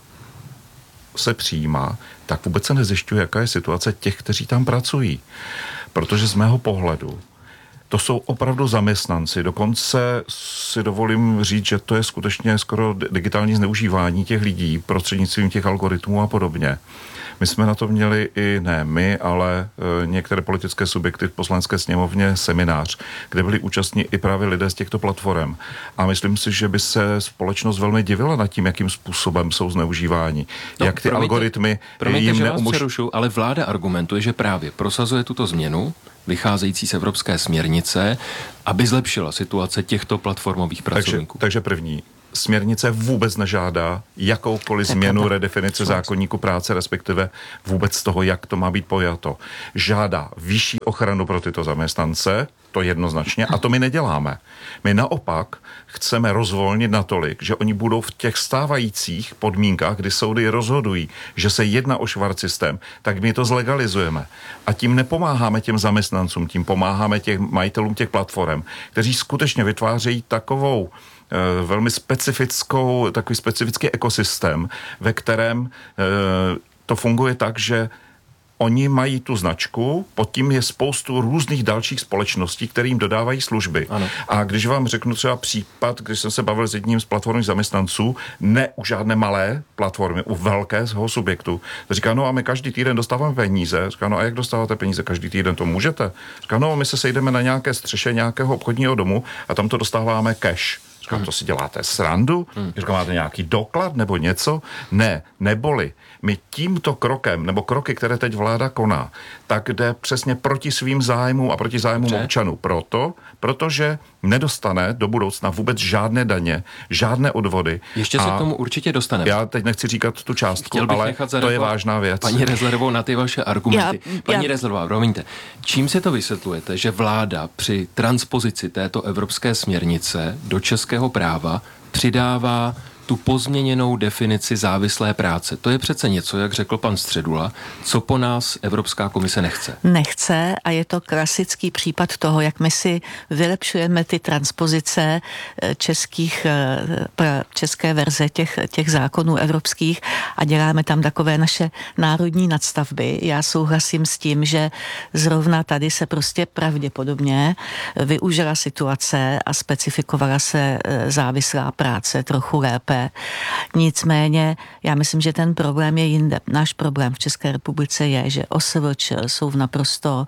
se přijímá, tak vůbec se nezjišťuje, jaká je situace těch, kteří tam pracují. Protože z mého pohledu to jsou opravdu zaměstnanci. Dokonce si dovolím říct, že to je skutečně skoro digitální zneužívání těch lidí prostřednictvím těch algoritmů a podobně. My jsme na to měli i, ne my, ale e, některé politické subjekty v Poslanecké sněmovně seminář, kde byli účastní i právě lidé z těchto platform. A myslím si, že by se společnost velmi divila nad tím, jakým způsobem jsou zneužíváni. No, jak ty promiňte, algoritmy promiňte, jim že vás neumož... přerušu, ale vláda argumentuje, že právě prosazuje tuto změnu, vycházející z evropské směrnice, aby zlepšila situace těchto platformových pracovníků. Takže, takže první. Směrnice vůbec nežádá jakoukoliv změnu redefinice zákoníku práce, respektive vůbec z toho, jak to má být pojato. Žádá vyšší ochranu pro tyto zaměstnance, to jednoznačně, a to my neděláme. My naopak chceme rozvolnit natolik, že oni budou v těch stávajících podmínkách, kdy soudy rozhodují, že se jedná o švart systém, tak my to zlegalizujeme. A tím nepomáháme těm zaměstnancům, tím pomáháme těm majitelům těch platform, kteří skutečně vytvářejí takovou velmi specifickou, takový specifický ekosystém, ve kterém e, to funguje tak, že oni mají tu značku, pod tím je spoustu různých dalších společností, kterým dodávají služby. Ano. A když vám řeknu třeba případ, když jsem se bavil s jedním z platformních zaměstnanců, ne u žádné malé platformy, u velkého subjektu, to říká, no a my každý týden dostáváme peníze. Říká, no a jak dostáváte peníze každý týden, to můžete? Říká, no my se sejdeme na nějaké střeše nějakého obchodního domu a tam to dostáváme cash. Říkám, to si děláte srandu? Hmm. Říkám, máte nějaký doklad nebo něco? Ne, neboli my tímto krokem, nebo kroky, které teď vláda koná, tak jde přesně proti svým zájmům a proti zájmům Dobře. občanů. Proto, protože nedostane do budoucna vůbec žádné daně, žádné odvody. Ještě se k tomu určitě dostaneme. Já teď nechci říkat tu částku, ale to je vážná věc. Paní Rezlerovou, na ty vaše argumenty. Já, Paní já... Rezlerová, promiňte, čím si to vysvětlujete, že vláda při transpozici této evropské směrnice do českého práva přidává tu pozměněnou definici závislé práce? To je přece něco, jak řekl pan Středula, co po nás Evropská komise nechce. Nechce a je to klasický případ toho, jak my si vylepšujeme ty transpozice českých, české verze těch, těch zákonů evropských a děláme tam takové naše národní nadstavby. Já souhlasím s tím, že zrovna tady se prostě pravděpodobně využila situace a specifikovala se závislá práce trochu lépe. Nicméně, já myslím, že ten problém je jinde. Náš problém v České republice je, že O S V Č jsou v naprosto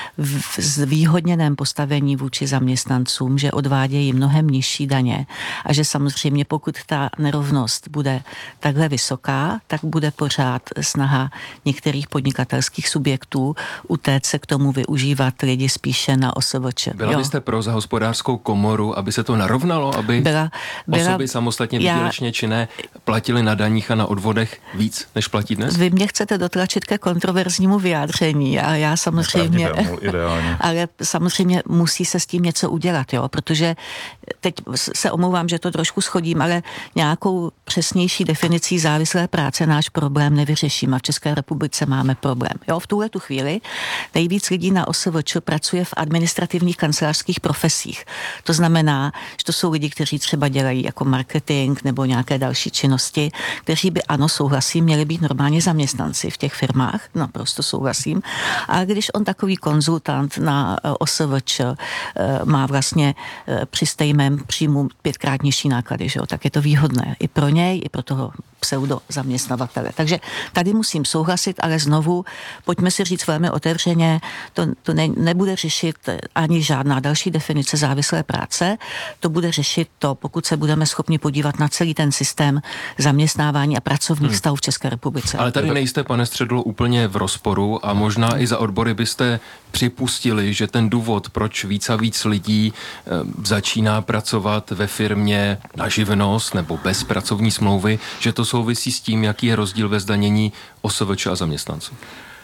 zvýhodněném postavení vůči zaměstnancům, že odvádějí mnohem nižší daně a že samozřejmě pokud ta nerovnost bude takhle vysoká, tak bude pořád snaha některých podnikatelských subjektů utéct se k tomu využívat lidi spíše na O S V Č. Byla jo. byste pro za hospodářskou komoru, aby se to narovnalo, aby byla, byla, osoby samostatně výdělečně činné platili na daních a na odvodech víc, než platí dnes? Vy mě chcete dotlačit ke kontroverznímu vyjádření a já samozřejmě, ale samozřejmě musí se s tím něco udělat, jo, protože teď se omlouvám, že to trošku schodím, ale nějakou přesnější definicí závislé práce náš problém nevyřešíme. V České republice máme problém. Jo, v tuhle tu chvíli nejvíc lidí na O S V Č pracuje v administrativních kancelářských profesích. To znamená, že to jsou lidi, kteří třeba dělají jako marketing nebo nějaké další činnosti, kteří by, ano, souhlasím, měli být normálně zaměstnanci v těch firmách, naprosto souhlasím. A když on takový konzultant na O S V Č má vlastně při stejném příjmu pětkrát nižší náklady, že jo, tak je to výhodné i pro něj, i pro toho pseudo zaměstnavatele. Takže tady musím souhlasit, ale znovu, pojďme si říct velmi otevřeně, to, to ne, nebude řešit ani žádná další definice závislé práce, to bude řešit to, pokud se budeme schopni podívat na celý celý ten systém zaměstnávání a pracovních hmm. stavů v České republice. Ale tady nejste, pane Středulo, úplně v rozporu a možná i za odbory byste připustili, že ten důvod, proč víc a víc lidí e, začíná pracovat ve firmě na živnost nebo bez pracovní smlouvy, že to souvisí s tím, jaký je rozdíl ve zdanění O S V Č a zaměstnanců.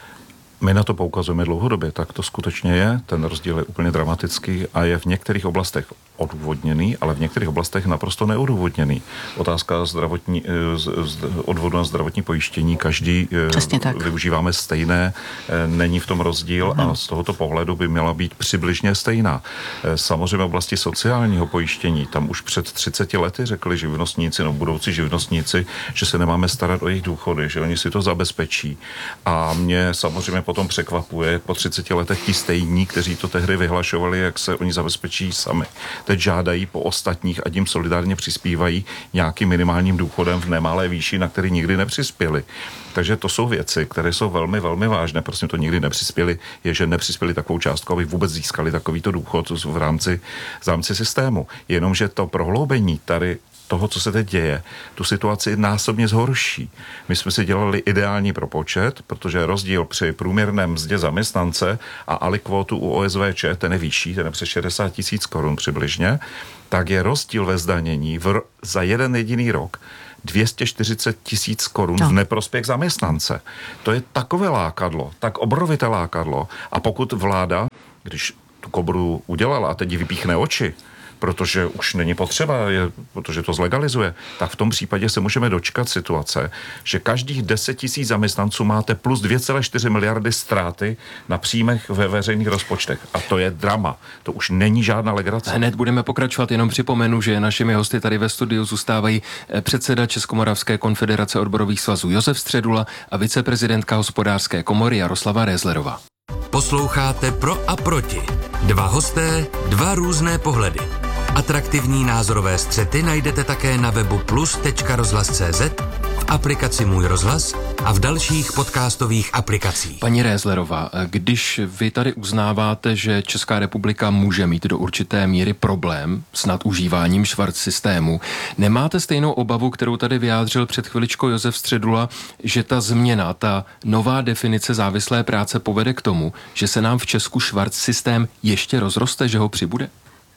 My na to poukazujeme dlouhodobě, tak to skutečně je. Ten rozdíl je úplně dramatický a je v některých oblastech odůvodněný, ale v některých oblastech naprosto neodůvodněný. Otázka zdravotní, odvodu na zdravotní pojištění, každý využíváme stejné, není v tom rozdíl a z tohoto pohledu by měla být přibližně stejná. Samozřejmě v oblasti sociálního pojištění, tam už před třiceti lety řekli živnostníci, no budoucí živnostníci, že se nemáme starat o jejich důchody, že oni si to zabezpečí. A mě samozřejmě potom překvapuje, jak po třiceti letech ti stejní, kteří to tehdy vyhlašovali, jak se oni zabezpečí sami. Teď žádají po ostatních a tím solidárně přispívají nějakým minimálním důchodem v nemalé výši, na který nikdy nepřispěli. Takže to jsou věci, které jsou velmi, velmi vážné. Prostě to nikdy nepřispěli, je, že nepřispěli takovou částku, aby vůbec získali takovýto důchod v rámci, v rámci systému. Jenomže to prohloubení tady toho, co se teď děje, tu situaci násobně zhorší. My jsme si dělali ideální propočet, protože rozdíl při průměrném mzdě zaměstnance a alikvotu u O S V Č, ten je vyšší, ten je přes šedesát tisíc korun přibližně, tak je rozdíl ve zdanění v, za jeden jediný rok dvě stě čtyřicet tisíc korun no. v neprospěch zaměstnance. To je takové lákadlo, tak obrovité lákadlo. A pokud vláda, když tu kobru udělala a teď ji vypíchne oči, protože už není potřeba, je, protože to zlegalizuje, tak v tom případě se můžeme dočkat situace, že každých deset tisíc zaměstnanců máte plus dvě celé čtyři miliardy ztráty na příjmech ve veřejných rozpočtech. A to je drama. To už není žádná legrace. Hned budeme pokračovat, jenom připomenu, že našimi hosty tady ve studiu zůstávají předseda Českomoravské konfederace odborových svazů Josef Středula a viceprezidentka Hospodářské komory Jaroslava Rézlerová. Posloucháte Pro a proti. Dva hosté, dva různé pohledy. Atraktivní názorové střety najdete také na webu plus tečka rozhlas tečka cé zet, v aplikaci Můj rozhlas a v dalších podcastových aplikacích. Paní Rézlerová, když vy tady uznáváte, že Česká republika může mít do určité míry problém s nadužíváním švart systému, nemáte stejnou obavu, kterou tady vyjádřil před chviličkou Josef Středula, že ta změna, ta nová definice závislé práce povede k tomu, že se nám v Česku švart systém ještě rozroste, že ho přibude?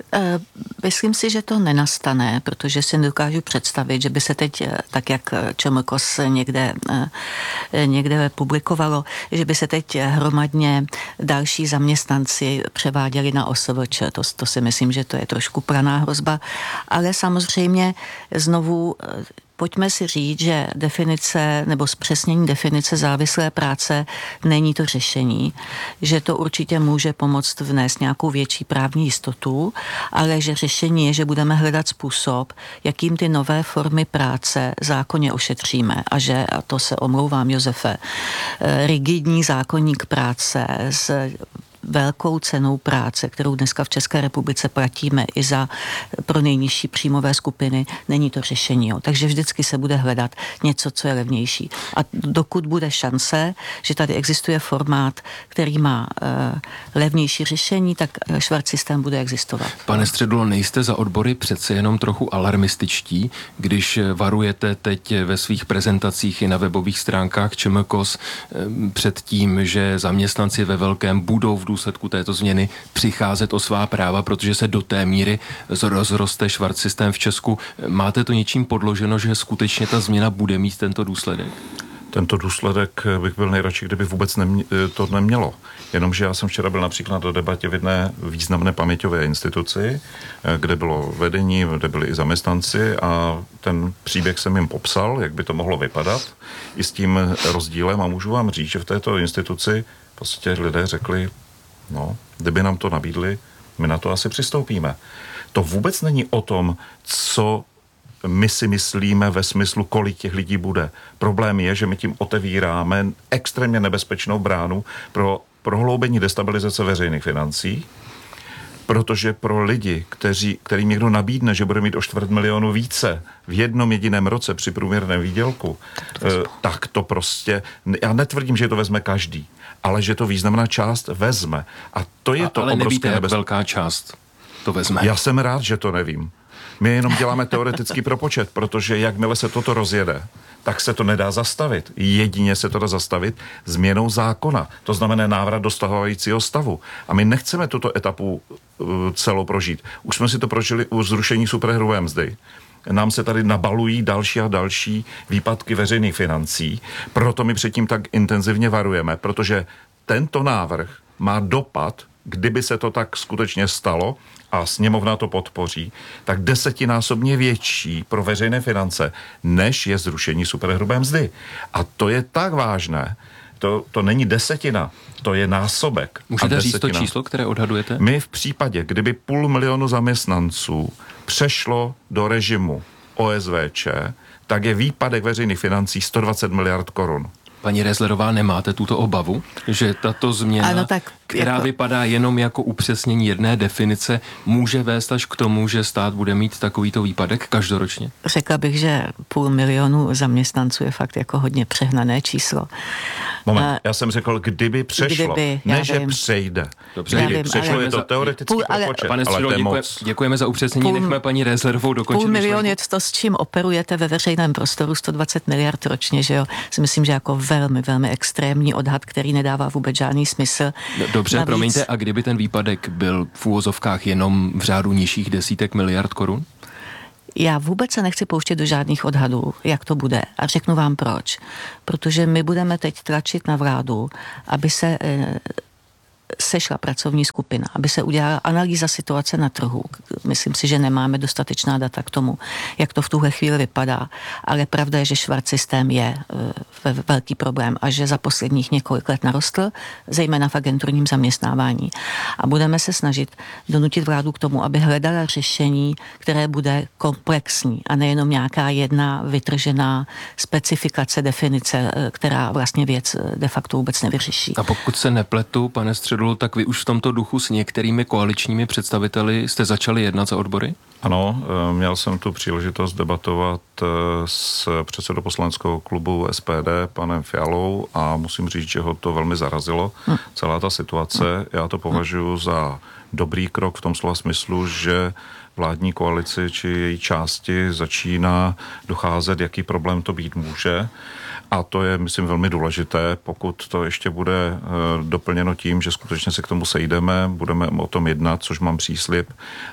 Myslím si, že to nenastane, protože si nedokážu představit, že by se teď, tak jak ČMKOS někde, někde publikovalo, že by se teď hromadně další zaměstnanci převáděli na O S V Č. To, to si myslím, že to je trošku praná hrozba. Ale samozřejmě znovu pojďme si říct, že definice nebo zpřesnění definice závislé práce není to řešení, že to určitě může pomoct vnést nějakou větší právní jistotu, ale že řešení je, že budeme hledat způsob, jakým ty nové formy práce zákonně ošetříme a že, a to se omlouvám Josefe, rigidní zákonník práce s velkou cenou práce, kterou dneska v České republice platíme i za pro nejnižší příjmové skupiny, není to řešení. Jo. Takže vždycky se bude hledat něco, co je levnější. A dokud bude šance, že tady existuje formát, který má uh, levnější řešení, tak švart systém bude existovat. Pane Středulo, nejste za odbory přece jenom trochu alarmističtí, když varujete teď ve svých prezentacích i na webových stránkách ČMKOS před tím, že zaměstnanci ve velkém budou v důsledku této změny přicházet o svá práva, protože se do té míry rozroste švart systém v Česku. Máte to něčím podloženo, že skutečně ta změna bude mít tento důsledek? Tento důsledek bych byl nejradši, kdyby vůbec nemě, to nemělo. Jenomže já jsem včera byl například do debatě v jedné významné paměťové instituci, kde bylo vedení, kde byli i zaměstnanci a ten příběh jsem jim popsal, jak by to mohlo vypadat, i s tím rozdílem a můžu vám říct, že v této instituci prostě lidé řekli, no, kdyby nám to nabídli, my na to asi přistoupíme. To vůbec není o tom, co my si myslíme ve smyslu, kolik těch lidí bude. Problém je, že my tím otevíráme extrémně nebezpečnou bránu pro prohloubení destabilizace veřejných financí, protože pro lidi, kteří, kterým někdo nabídne, že bude mít o čtvrt milionu více v jednom jediném roce při průměrném výdělku, tak to, tak to prostě, já netvrdím, že to vezme každý, ale že to významná část vezme. A to je a, to ale obrovské nevíte, jak nebezpečí. Velká část to vezme. Já jsem rád, že to nevím. My jenom děláme teoretický propočet, protože jakmile se toto rozjede, tak se to nedá zastavit. Jedině se to dá zastavit změnou zákona. To znamená návrat do stávajícího stavu. A my nechceme tuto etapu uh, celou prožít. Už jsme si to prožili u zrušení superhrubé mzdy. Nám se tady nabalují další a další výpadky veřejných financí. Proto my předtím tak intenzivně varujeme, protože tento návrh má dopad, kdyby se to tak skutečně stalo a sněmovna to podpoří, tak desetinásobně větší pro veřejné finance, než je zrušení superhrubé mzdy. A to je tak vážné, to, to není desetina, to je násobek. Můžete říct to číslo, které odhadujete? My v případě, kdyby půl milionu zaměstnanců přešlo do režimu O S V Č, tak je výpadek veřejných financí sto dvacet miliard korun. Paní Rezlerová, nemáte tuto obavu, že tato změna, ano, tak která jako... vypadá jenom jako upřesnění jedné definice, může vést až k tomu, že stát bude mít takovýto výpadek každoročně? Řekla bych, že půl milionu zaměstnanců je fakt jako hodně přehnané číslo. Moment, uh, já jsem řekl, kdyby přešlo, kdyby, ne, že přejde. Dobře, kdyby vím, přešlo, je to za... teoretický půl, ale... propočet, Pane ale Středo, to je děkuje, moc. Děkujeme za upřesnění, půl, nechme paní Rezlerovou dokončit. Půl milion je to, s čím operujete ve veřejném prostoru, sto dvacet miliard ročně, že jo? Si myslím, že jako velmi, velmi extrémní odhad, který nedává vůbec žádný smysl. Dobře, Navíc... promiňte, a kdyby ten výpadek byl v úvozovkách jenom v řádu nižších desítek miliard korun? Já vůbec se nechci pouštět do žádných odhadů, jak to bude. A řeknu vám proč. Protože my budeme teď tlačit na vládu, aby se e, sešla pracovní skupina, aby se udělala analýza situace na trhu. Myslím si, že nemáme dostatečná data k tomu, jak to v tuhle chvíli vypadá. Ale pravda je, že švart systém je e, velký problém a že za posledních několik let narostl, zejména v agenturním zaměstnávání. A budeme se snažit donutit vládu k tomu, aby hledala řešení, které bude komplexní a nejenom nějaká jedna vytržená specifikace, definice, která vlastně věc de facto vůbec nevyřeší. A pokud se nepletu, pane Středulu, tak vy už v tomto duchu s některými koaličními představiteli jste začali jednat za odbory? Ano, měl jsem tu příležitost debatovat s předsedou poslaneckého klubu S P D, panem Fialou, a musím říct, že ho to velmi zarazilo, hm. celá ta situace. Já to považuji za dobrý krok v tom slova smyslu, že vládní koalici či její části začíná docházet, jaký problém to být může. A to je, myslím, velmi důležité, pokud to ještě bude e, doplněno tím, že skutečně se k tomu sejdeme, budeme o tom jednat, což mám příslib.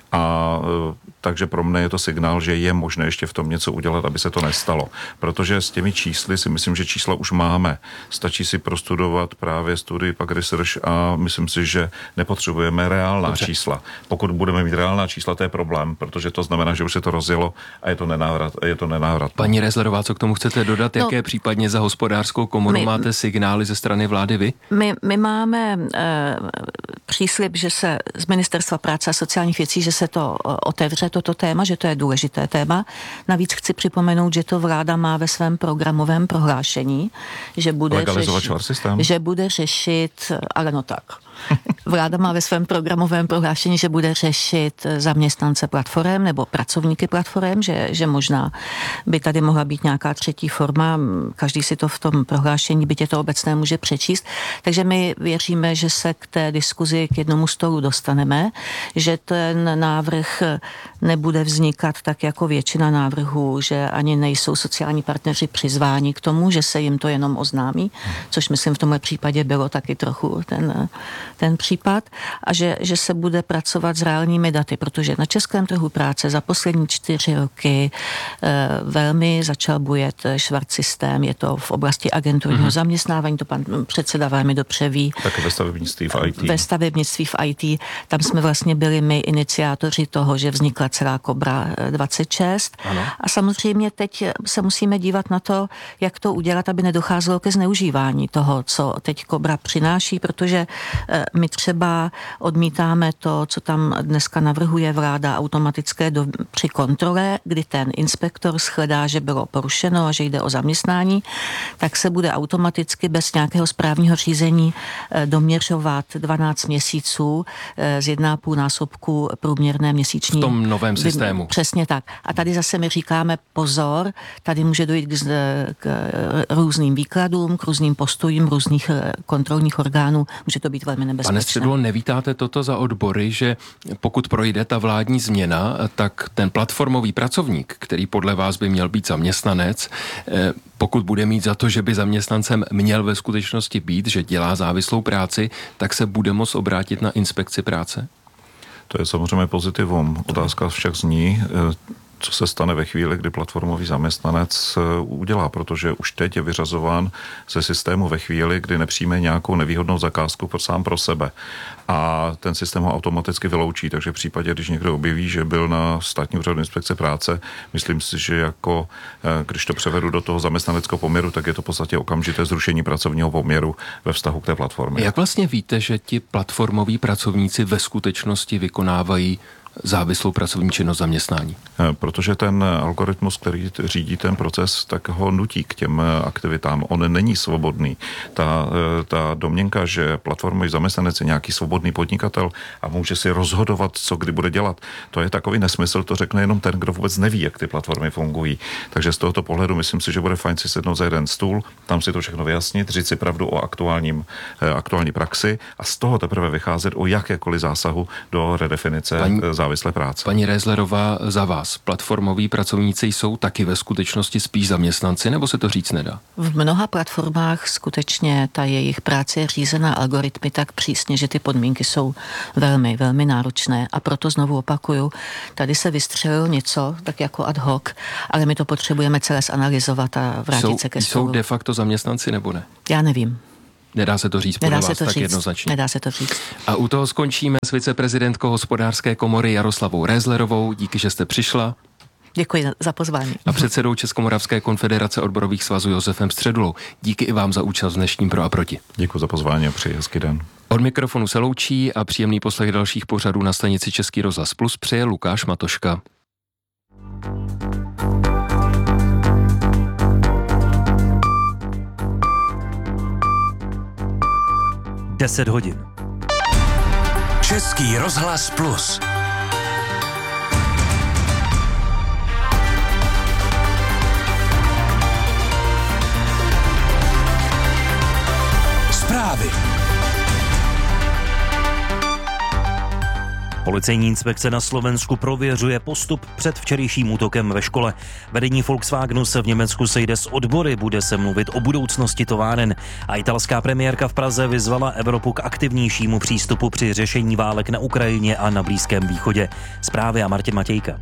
A e, takže pro mě je to signál, že je možné ještě v tom něco udělat, aby se to nestalo. Protože s těmi čísly si myslím, že čísla už máme. Stačí si prostudovat právě studii pak research a myslím si, že nepotřebujeme reálná Dobře. čísla. Pokud budeme mít reálná čísla, to je problém, protože to znamená, že už se to rozjelo a je to nenávrat. Je to nenávrat. Paní Rezlerová, co k tomu chcete dodat? No. Jaké případně za hospodářskou komoru my, máte signály ze strany vlády vy? My, my máme e, příslib, že se z Ministerstva práce a sociálních věcí, že se to otevře, toto téma, že to je důležité téma. Navíc chci připomenout, že to vláda má ve svém programovém prohlášení, že bude, řešit, že bude řešit, ale no tak. Vláda má ve svém programovém prohlášení, že bude řešit zaměstnance platform nebo pracovníky platform, že, že možná by tady mohla být nějaká třetí forma. Každý si to v tom prohlášení, byť je to obecné, může přečíst. Takže my věříme, že se k té diskuzi k jednomu stolu dostaneme, že ten návrh nebude vznikat tak jako většina návrhů, že ani nejsou sociální partneři přizváni k tomu, že se jim to jenom oznámí, což myslím v tomhle případě bylo taky trochu ten ten případ a že, že se bude pracovat s reálními daty, protože na českém trhu práce za poslední čtyři roky e, velmi začal bujet švart systém, je to v oblasti agenturního mm-hmm. zaměstnávání, to pan předseda velmi dobře ví. Také ve stavebnictví v I T. Ve stavebnictví v I T, tam jsme vlastně byli my iniciátoři toho, že vznikla celá Kobra dvacet šest ano. A samozřejmě teď se musíme dívat na to, jak to udělat, aby nedocházelo ke zneužívání toho, co teď Kobra přináší, protože my třeba odmítáme to, co tam dneska navrhuje vláda, automatické do, při kontrole, kdy ten inspektor shledá, že bylo porušeno a že jde o zaměstnání, tak se bude automaticky bez nějakého správního řízení doměřovat dvanáct měsíců z jedna a půl násobku průměrné měsíční. V tom novém systému. Přesně tak. A tady zase my říkáme pozor, tady může dojít k, k různým výkladům, k různým postojím různých kontrolních orgánů, může to být velmi nebezpečné. Pane Středulo, nevítáte toto za odbory, že pokud projde ta vládní změna, tak ten platformový pracovník, který podle vás by měl být zaměstnanec, pokud bude mít za to, že by zaměstnancem měl ve skutečnosti být, že dělá závislou práci, tak se bude moct obrátit na inspekci práce? To je samozřejmě pozitivum. Otázka však zní, co se stane ve chvíli, kdy platformový zaměstnanec udělá, protože už teď je vyřazován ze systému ve chvíli, kdy nepřijme nějakou nevýhodnou zakázku sám pro sebe. A ten systém ho automaticky vyloučí, takže v případě, když někdo objeví, že byl na státní úřadu inspekce práce, myslím si, že jako, když to převedu do toho zaměstnaneckého poměru, tak je to v podstatě okamžité zrušení pracovního poměru ve vztahu k té platformě. Jak vlastně víte, že ti platformoví pracovníci ve skutečnosti vykonávají závislou pracovní činnost zaměstnání? Protože ten algoritmus, který řídí ten proces, tak ho nutí k těm aktivitám. On není svobodný. Ta, ta domněnka, že platformový zaměstnanec je nějaký svobodný podnikatel a může si rozhodovat, co kdy bude dělat, to je takový nesmysl, to řekne jenom ten, kdo vůbec neví, jak ty platformy fungují. Takže z tohoto pohledu myslím si, že bude fajn si sednout za jeden stůl, tam si to všechno vyjasnit, říct si pravdu o aktuálním, aktuální praxi a z toho teprve vycházet o jakékoliv zásahu do redefinice Paní... závislé práce. Paní Rézlerová, za vás platformoví pracovníci jsou taky ve skutečnosti spíš zaměstnanci, nebo se to říct nedá? V mnoha platformách skutečně ta jejich práce je řízená algoritmy tak přísně, že ty podmínky jsou velmi, velmi náročné a proto znovu opakuju, tady se vystřelilo něco, tak jako ad hoc, ale my to potřebujeme celé zanalyzovat a vrátit jsou, se ke stolu. Jsou de facto zaměstnanci nebo ne? Já nevím. Nedá se to říct podle Nedá vás se to tak říct. jednoznačně. Nedá se to říct. A u toho skončíme s viceprezidentkou Hospodářské komory Jaroslavou Rézlerovou. Díky, že jste přišla. Děkuji za pozvání. A předsedou Českomoravské konfederace odborových svazů Josefem Středulou. Díky i vám za účast v dnešním Pro a proti. Děkuji za pozvání a přeji hezký den. Od mikrofonu se loučí a příjemný poslech dalších pořadů na stanici Český rozhlas Plus přeje Lukáš Matoška. deset hodin. Český rozhlas Plus. Zprávy. Policejní inspekce na Slovensku prověřuje postup před včerejším útokem ve škole. Vedení Volkswagenu se v Německu sejde s odbory, bude se mluvit o budoucnosti továren. A italská premiérka v Praze vyzvala Evropu k aktivnějšímu přístupu při řešení válek na Ukrajině a na Blízkém východě. Zprávy a Martin Matějka.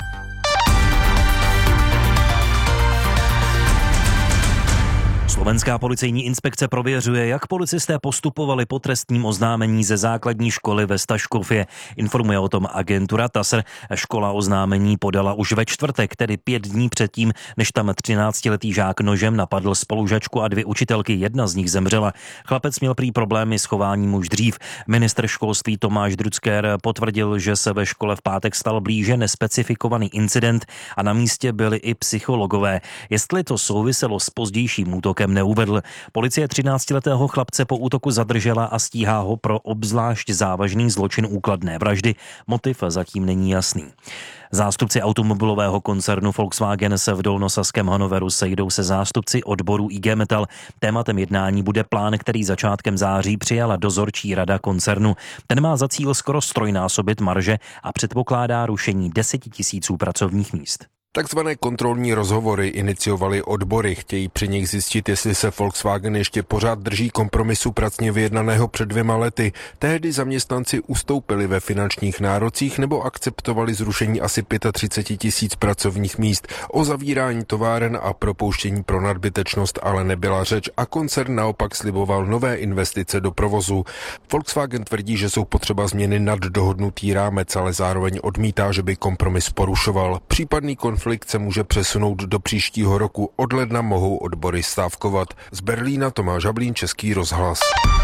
Slovenská policejní inspekce prověřuje, jak policisté postupovali po trestním oznámení ze základní školy ve Staškově. Informuje o tom agentura T A S R. Škola oznámení podala už ve čtvrtek, tedy pět dní předtím, než tam třináctiletý žák nožem napadl spolužačku a dvě učitelky, jedna z nich zemřela. Chlapec měl prý problémy s chováním už dřív. Ministr školství Tomáš Drucker potvrdil, že se ve škole v pátek stal blíže nespecifikovaný incident a na místě byli i psychologové. Jestli to souviselo s pozdějším útokem, neuvedl. Policie třináctiletého chlapce po útoku zadržela a stíhá ho pro obzvlášť závažný zločin úkladné vraždy. Motiv zatím není jasný. Zástupci automobilového koncernu Volkswagen se v Dolnosaském Hanoveru sejdou se zástupci odborů I G Metall. Tématem jednání bude plán, který začátkem září přijala dozorčí rada koncernu. Ten má za cíl skoro strojnásobit marže a předpokládá rušení deseti tisíců pracovních míst. Takzvané kontrolní rozhovory iniciovali odbory. Chtějí při nich zjistit, jestli se Volkswagen ještě pořád drží kompromisu pracně vyjednaného před dvěma lety. Tehdy zaměstnanci ustoupili ve finančních nárocích nebo akceptovali zrušení asi třicet pět tisíc pracovních míst. O zavírání továren a propouštění pro nadbytečnost ale nebyla řeč a koncern naopak sliboval nové investice do provozu. Volkswagen tvrdí, že jsou potřeba změny nad dohodnutý rámec, ale zároveň odmítá, že by kompromis porušoval. Případný konflikt se může přesunout do příštího roku. Od ledna mohou odbory stávkovat. Z Berlína Tomáš Hablín, Český rozhlas.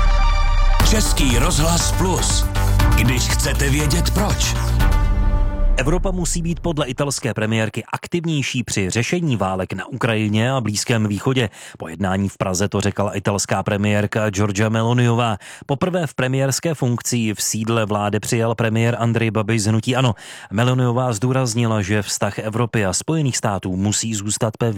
Český rozhlas Plus. Když chcete vědět proč. Evropa musí být podle italské premiérky aktivnější při řešení válek na Ukrajině a Blízkém východě. Po jednání v Praze to řekla italská premiérka Giorgia Meloniová. Poprvé v premiérské funkci v sídle vlády přijal premiér Andrej Babiš z hnutí ANO. Meloniová zdůraznila, že vztah Evropy a Spojených států musí zůstat pevný.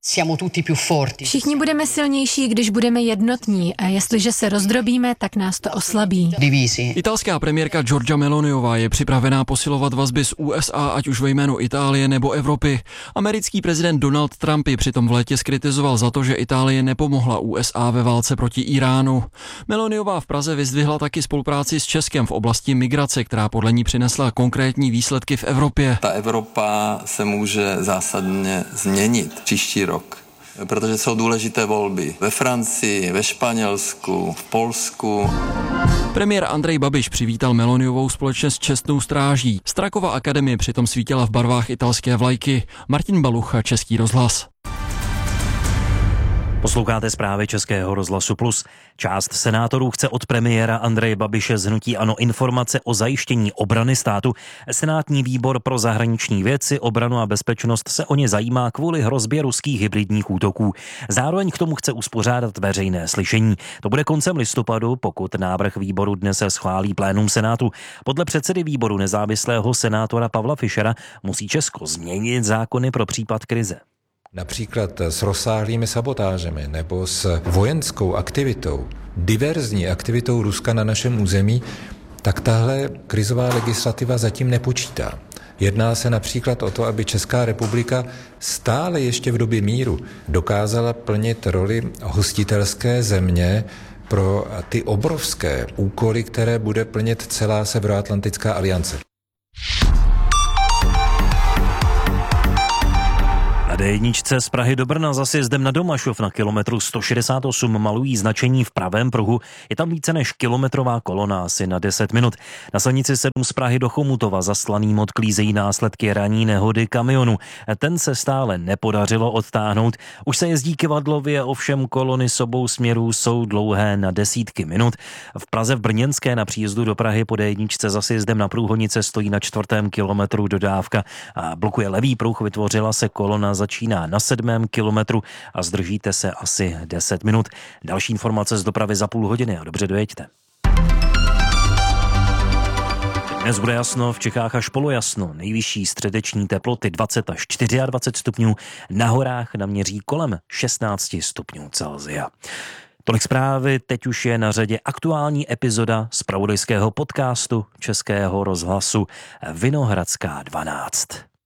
Všichni budeme silnější, když budeme jednotní a jestliže se rozdrobíme, tak nás to oslabí. Italská premiérka Giorgia Meloniová je připravená posilovat vazby s U S A, ať už ve jménu Itálie nebo Evropy. Americký prezident Donald Trump ji přitom v létě zkritizoval za to, že Itálie nepomohla U S A ve válce proti Iránu. Meloniová v Praze vyzdvihla taky spolupráci s Českem v oblasti migrace, která podle ní přinesla konkrétní výsledky v Evropě. Ta Evropa se může zásadně změnit příští rok, protože jsou důležité volby ve Francii, ve Španělsku, v Polsku. Premiér Andrej Babiš přivítal Meloniovou společně s čestnou stráží. Strakova akademie přitom svítila v barvách italské vlajky. Martin Balucha, Český rozhlas. Posloucháte zprávy Českého rozhlasu Plus. Část senátorů chce od premiéra Andreje Babiše z hnutí ANO informace o zajištění obrany státu. Senátní výbor pro zahraniční věci, obranu a bezpečnost se o ně zajímá kvůli hrozbě ruských hybridních útoků. Zároveň k tomu chce uspořádat veřejné slyšení. To bude koncem listopadu, pokud návrh výboru dnes schválí plénum Senátu. Podle předsedy výboru nezávislého senátora Pavla Fischera musí Česko změnit zákony pro případ krize. Například s rozsáhlými sabotážemi nebo s vojenskou aktivitou, diverzní aktivitou Ruska na našem území, tak tahle krizová legislativa zatím nepočítá. Jedná se například o to, aby Česká republika stále ještě v době míru dokázala plnit roli hostitelské země pro ty obrovské úkoly, které bude plnit celá Severoatlantická aliance. Na dé jedna z Prahy do Brna za sjezdem na Domašov na kilometru sto šedesát osm malují značení v pravém pruhu. Je tam více než kilometrová kolona asi na deset minut. Na silnici sedm z Prahy do Chomutova zaslaným odklízejí následky ranní nehody kamionu. Ten se stále nepodařilo odtáhnout. Už se jezdí kivadlově, ovšem kolony s obou směrů jsou dlouhé na desítky minut. V Praze v Brněnské na příjezdu do Prahy po dé jedna za sjezdem na Průhonice stojí na čtvrtém kilometru dodávka a blokuje levý pruh. Vytvořila se kolona, začíná na sedmém kilometru a zdržíte se asi deset minut. Další informace z dopravy za půl hodiny a dobře dojeďte. Dnes bude jasno, v Čechách až polojasno, nejvyšší středeční teploty dvacet až dvacet čtyři stupňů, na horách naměří kolem šestnáct stupňů Celsia. Tolik zprávy, teď už je na řadě aktuální epizoda zpravodajského podcastu Českého rozhlasu Vinohradská dvanáct.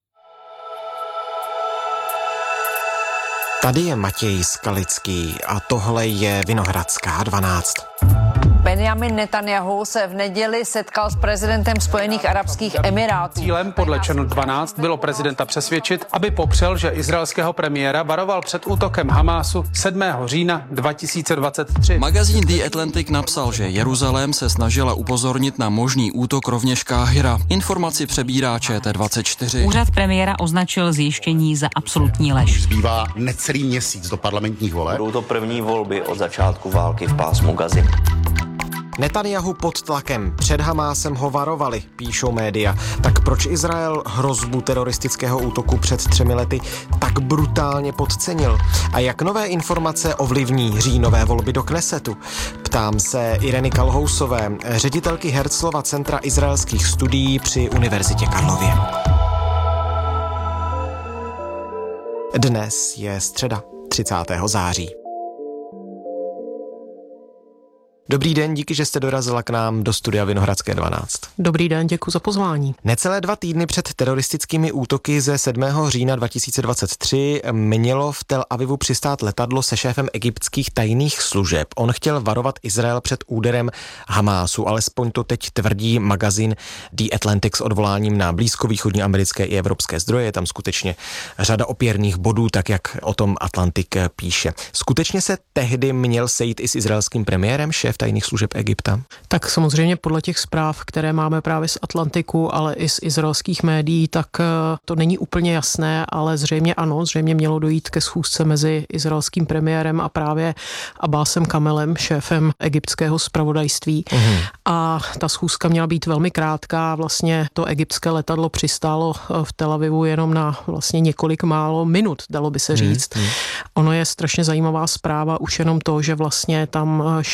Tady je Matěj Skalický a tohle je Vinohradská dvanáct. Benjamin Netanjahu se v neděli setkal s prezidentem Spojených arabských emirátů. Cílem podle Channel dvanáct bylo prezidenta přesvědčit, aby popřel, že izraelského premiéra varoval před útokem Hamásu sedmého října dva tisíce dvacet tři. Magazín The Atlantic napsal, že Jeruzalém se snažila upozornit na možný útok rovněž Káhira. Informaci přebírá Č T dvacet čtyři. Úřad premiéra označil zjištění za absolutní lež. Zbývá necelý měsíc do parlamentních voleb. Budou to první volby od začátku války v pásmu Gazy. Netanjahu pod tlakem. Před Hamásem ho varovali, píšou média. Tak proč Izrael hrozbu teroristického útoku před třemi lety tak brutálně podcenil? A jak nové informace ovlivní říjnové volby do Knesetu? Ptám se Ireny Kalhousové, ředitelky Herzlova centra izraelských studií při Univerzitě Karlově. Dnes je středa, třicátého září. Dobrý den, díky, že jste dorazila k nám do studia Vinohradské dvanáct. Dobrý den, děkuji za pozvání. Necelé dva týdny před teroristickými útoky ze sedmého října dva tisíce dvacet tři mělo v Tel Avivu přistát letadlo se šéfem egyptských tajných služeb. On chtěl varovat Izrael před úderem Hamásu, alespoň to teď tvrdí magazín The Atlantic s odvoláním na blízkovýchodní americké i evropské zdroje. Je tam skutečně řada opěrných bodů, tak jak o tom Atlantik píše. Skutečně se tehdy měl sejít i s izraelským premiérem, šéf tajných služeb Egypta? Tak samozřejmě podle těch zpráv, které máme právě z Atlantiku, ale i z izraelských médií, tak to není úplně jasné, ale zřejmě ano, zřejmě mělo dojít ke schůzce mezi izraelským premiérem a právě Abbasem Kamelem, šéfem egyptského zpravodajství. Uhum. A ta schůzka měla být velmi krátká, vlastně to egyptské letadlo přistálo v Tel Avivu jenom na vlastně několik málo minut, dalo by se říct. Uhum. Ono je strašně zajímavá zpráva už jenom to, že vlastně tam šéf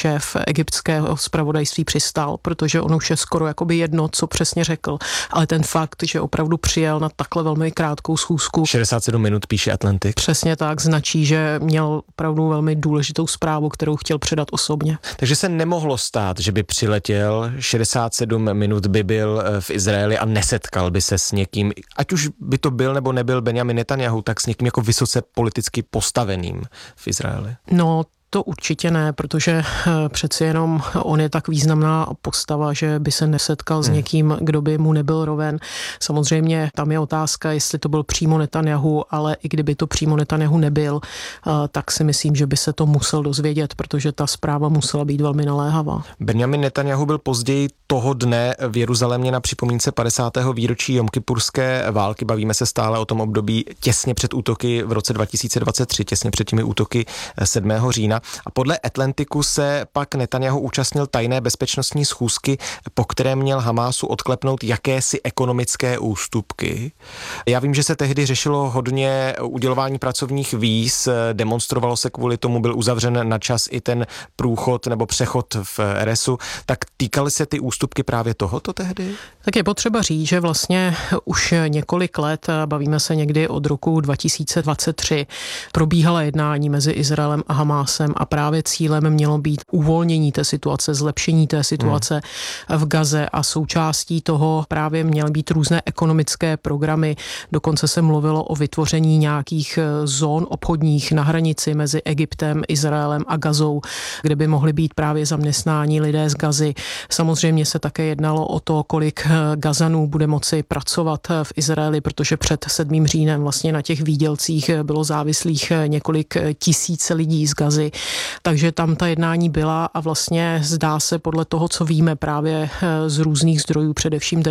egyptského zpravodajství přistál, protože on už je skoro jakoby jedno, co přesně řekl, ale ten fakt, že opravdu přijel na takhle velmi krátkou schůzku. šedesát sedm minut píše Atlantik. Přesně tak, značí, že měl opravdu velmi důležitou zprávu, kterou chtěl předat osobně. Takže se nemohlo stát, že by přiletěl, šedesát sedm minut by byl v Izraeli a nesetkal by se s někým, ať už by to byl nebo nebyl Benjamin Netanyahu, tak s někým jako vysoce politicky postaveným v Izraeli. No, to určitě ne, protože přeci jenom on je tak významná postava, že by se nesetkal s někým, kdo by mu nebyl roven. Samozřejmě tam je otázka, jestli to byl přímo Netanyahu, ale i kdyby to přímo Netanyahu nebyl, tak si myslím, že by se to musel dozvědět, protože ta zpráva musela být velmi naléhavá. Benjamin Netanyahu byl později toho dne v Jeruzalémě na připomínce padesátého výročí jomkipurské války. Bavíme se stále o tom období těsně před útoky v roce dva tisíce dvacet tři, těsně před těmi útoky sedmého října. A podle Atlantiku se pak Netanyahu účastnil tajné bezpečnostní schůzky, po které měl Hamásu odklepnout jakési ekonomické ústupky. Já vím, že se tehdy řešilo hodně udělování pracovních víz, demonstrovalo se kvůli tomu, byl uzavřen na čas i ten průchod nebo přechod v R S u. Tak týkaly se ty ústupky právě tohoto tehdy? Tak je potřeba říct, že vlastně už několik let, bavíme se někdy od roku dva tisíce dvacet tři, probíhala jednání mezi Izraelem a Hamásem a právě cílem mělo být uvolnění té situace, zlepšení té situace hmm. v Gaze a součástí toho právě měly být různé ekonomické programy. Dokonce se mluvilo o vytvoření nějakých zón obchodních na hranici mezi Egyptem, Izraelem a Gazou, kde by mohli být právě zaměstnáni lidé z Gazy. Samozřejmě se také jednalo o to, kolik Gazanů bude moci pracovat v Izraeli, protože před sedmým říjnem vlastně na těch výdělcích bylo závislých několik tisíc lidí z Gazy. Takže tam ta jednání byla a vlastně zdá se podle toho, co víme právě z různých zdrojů, především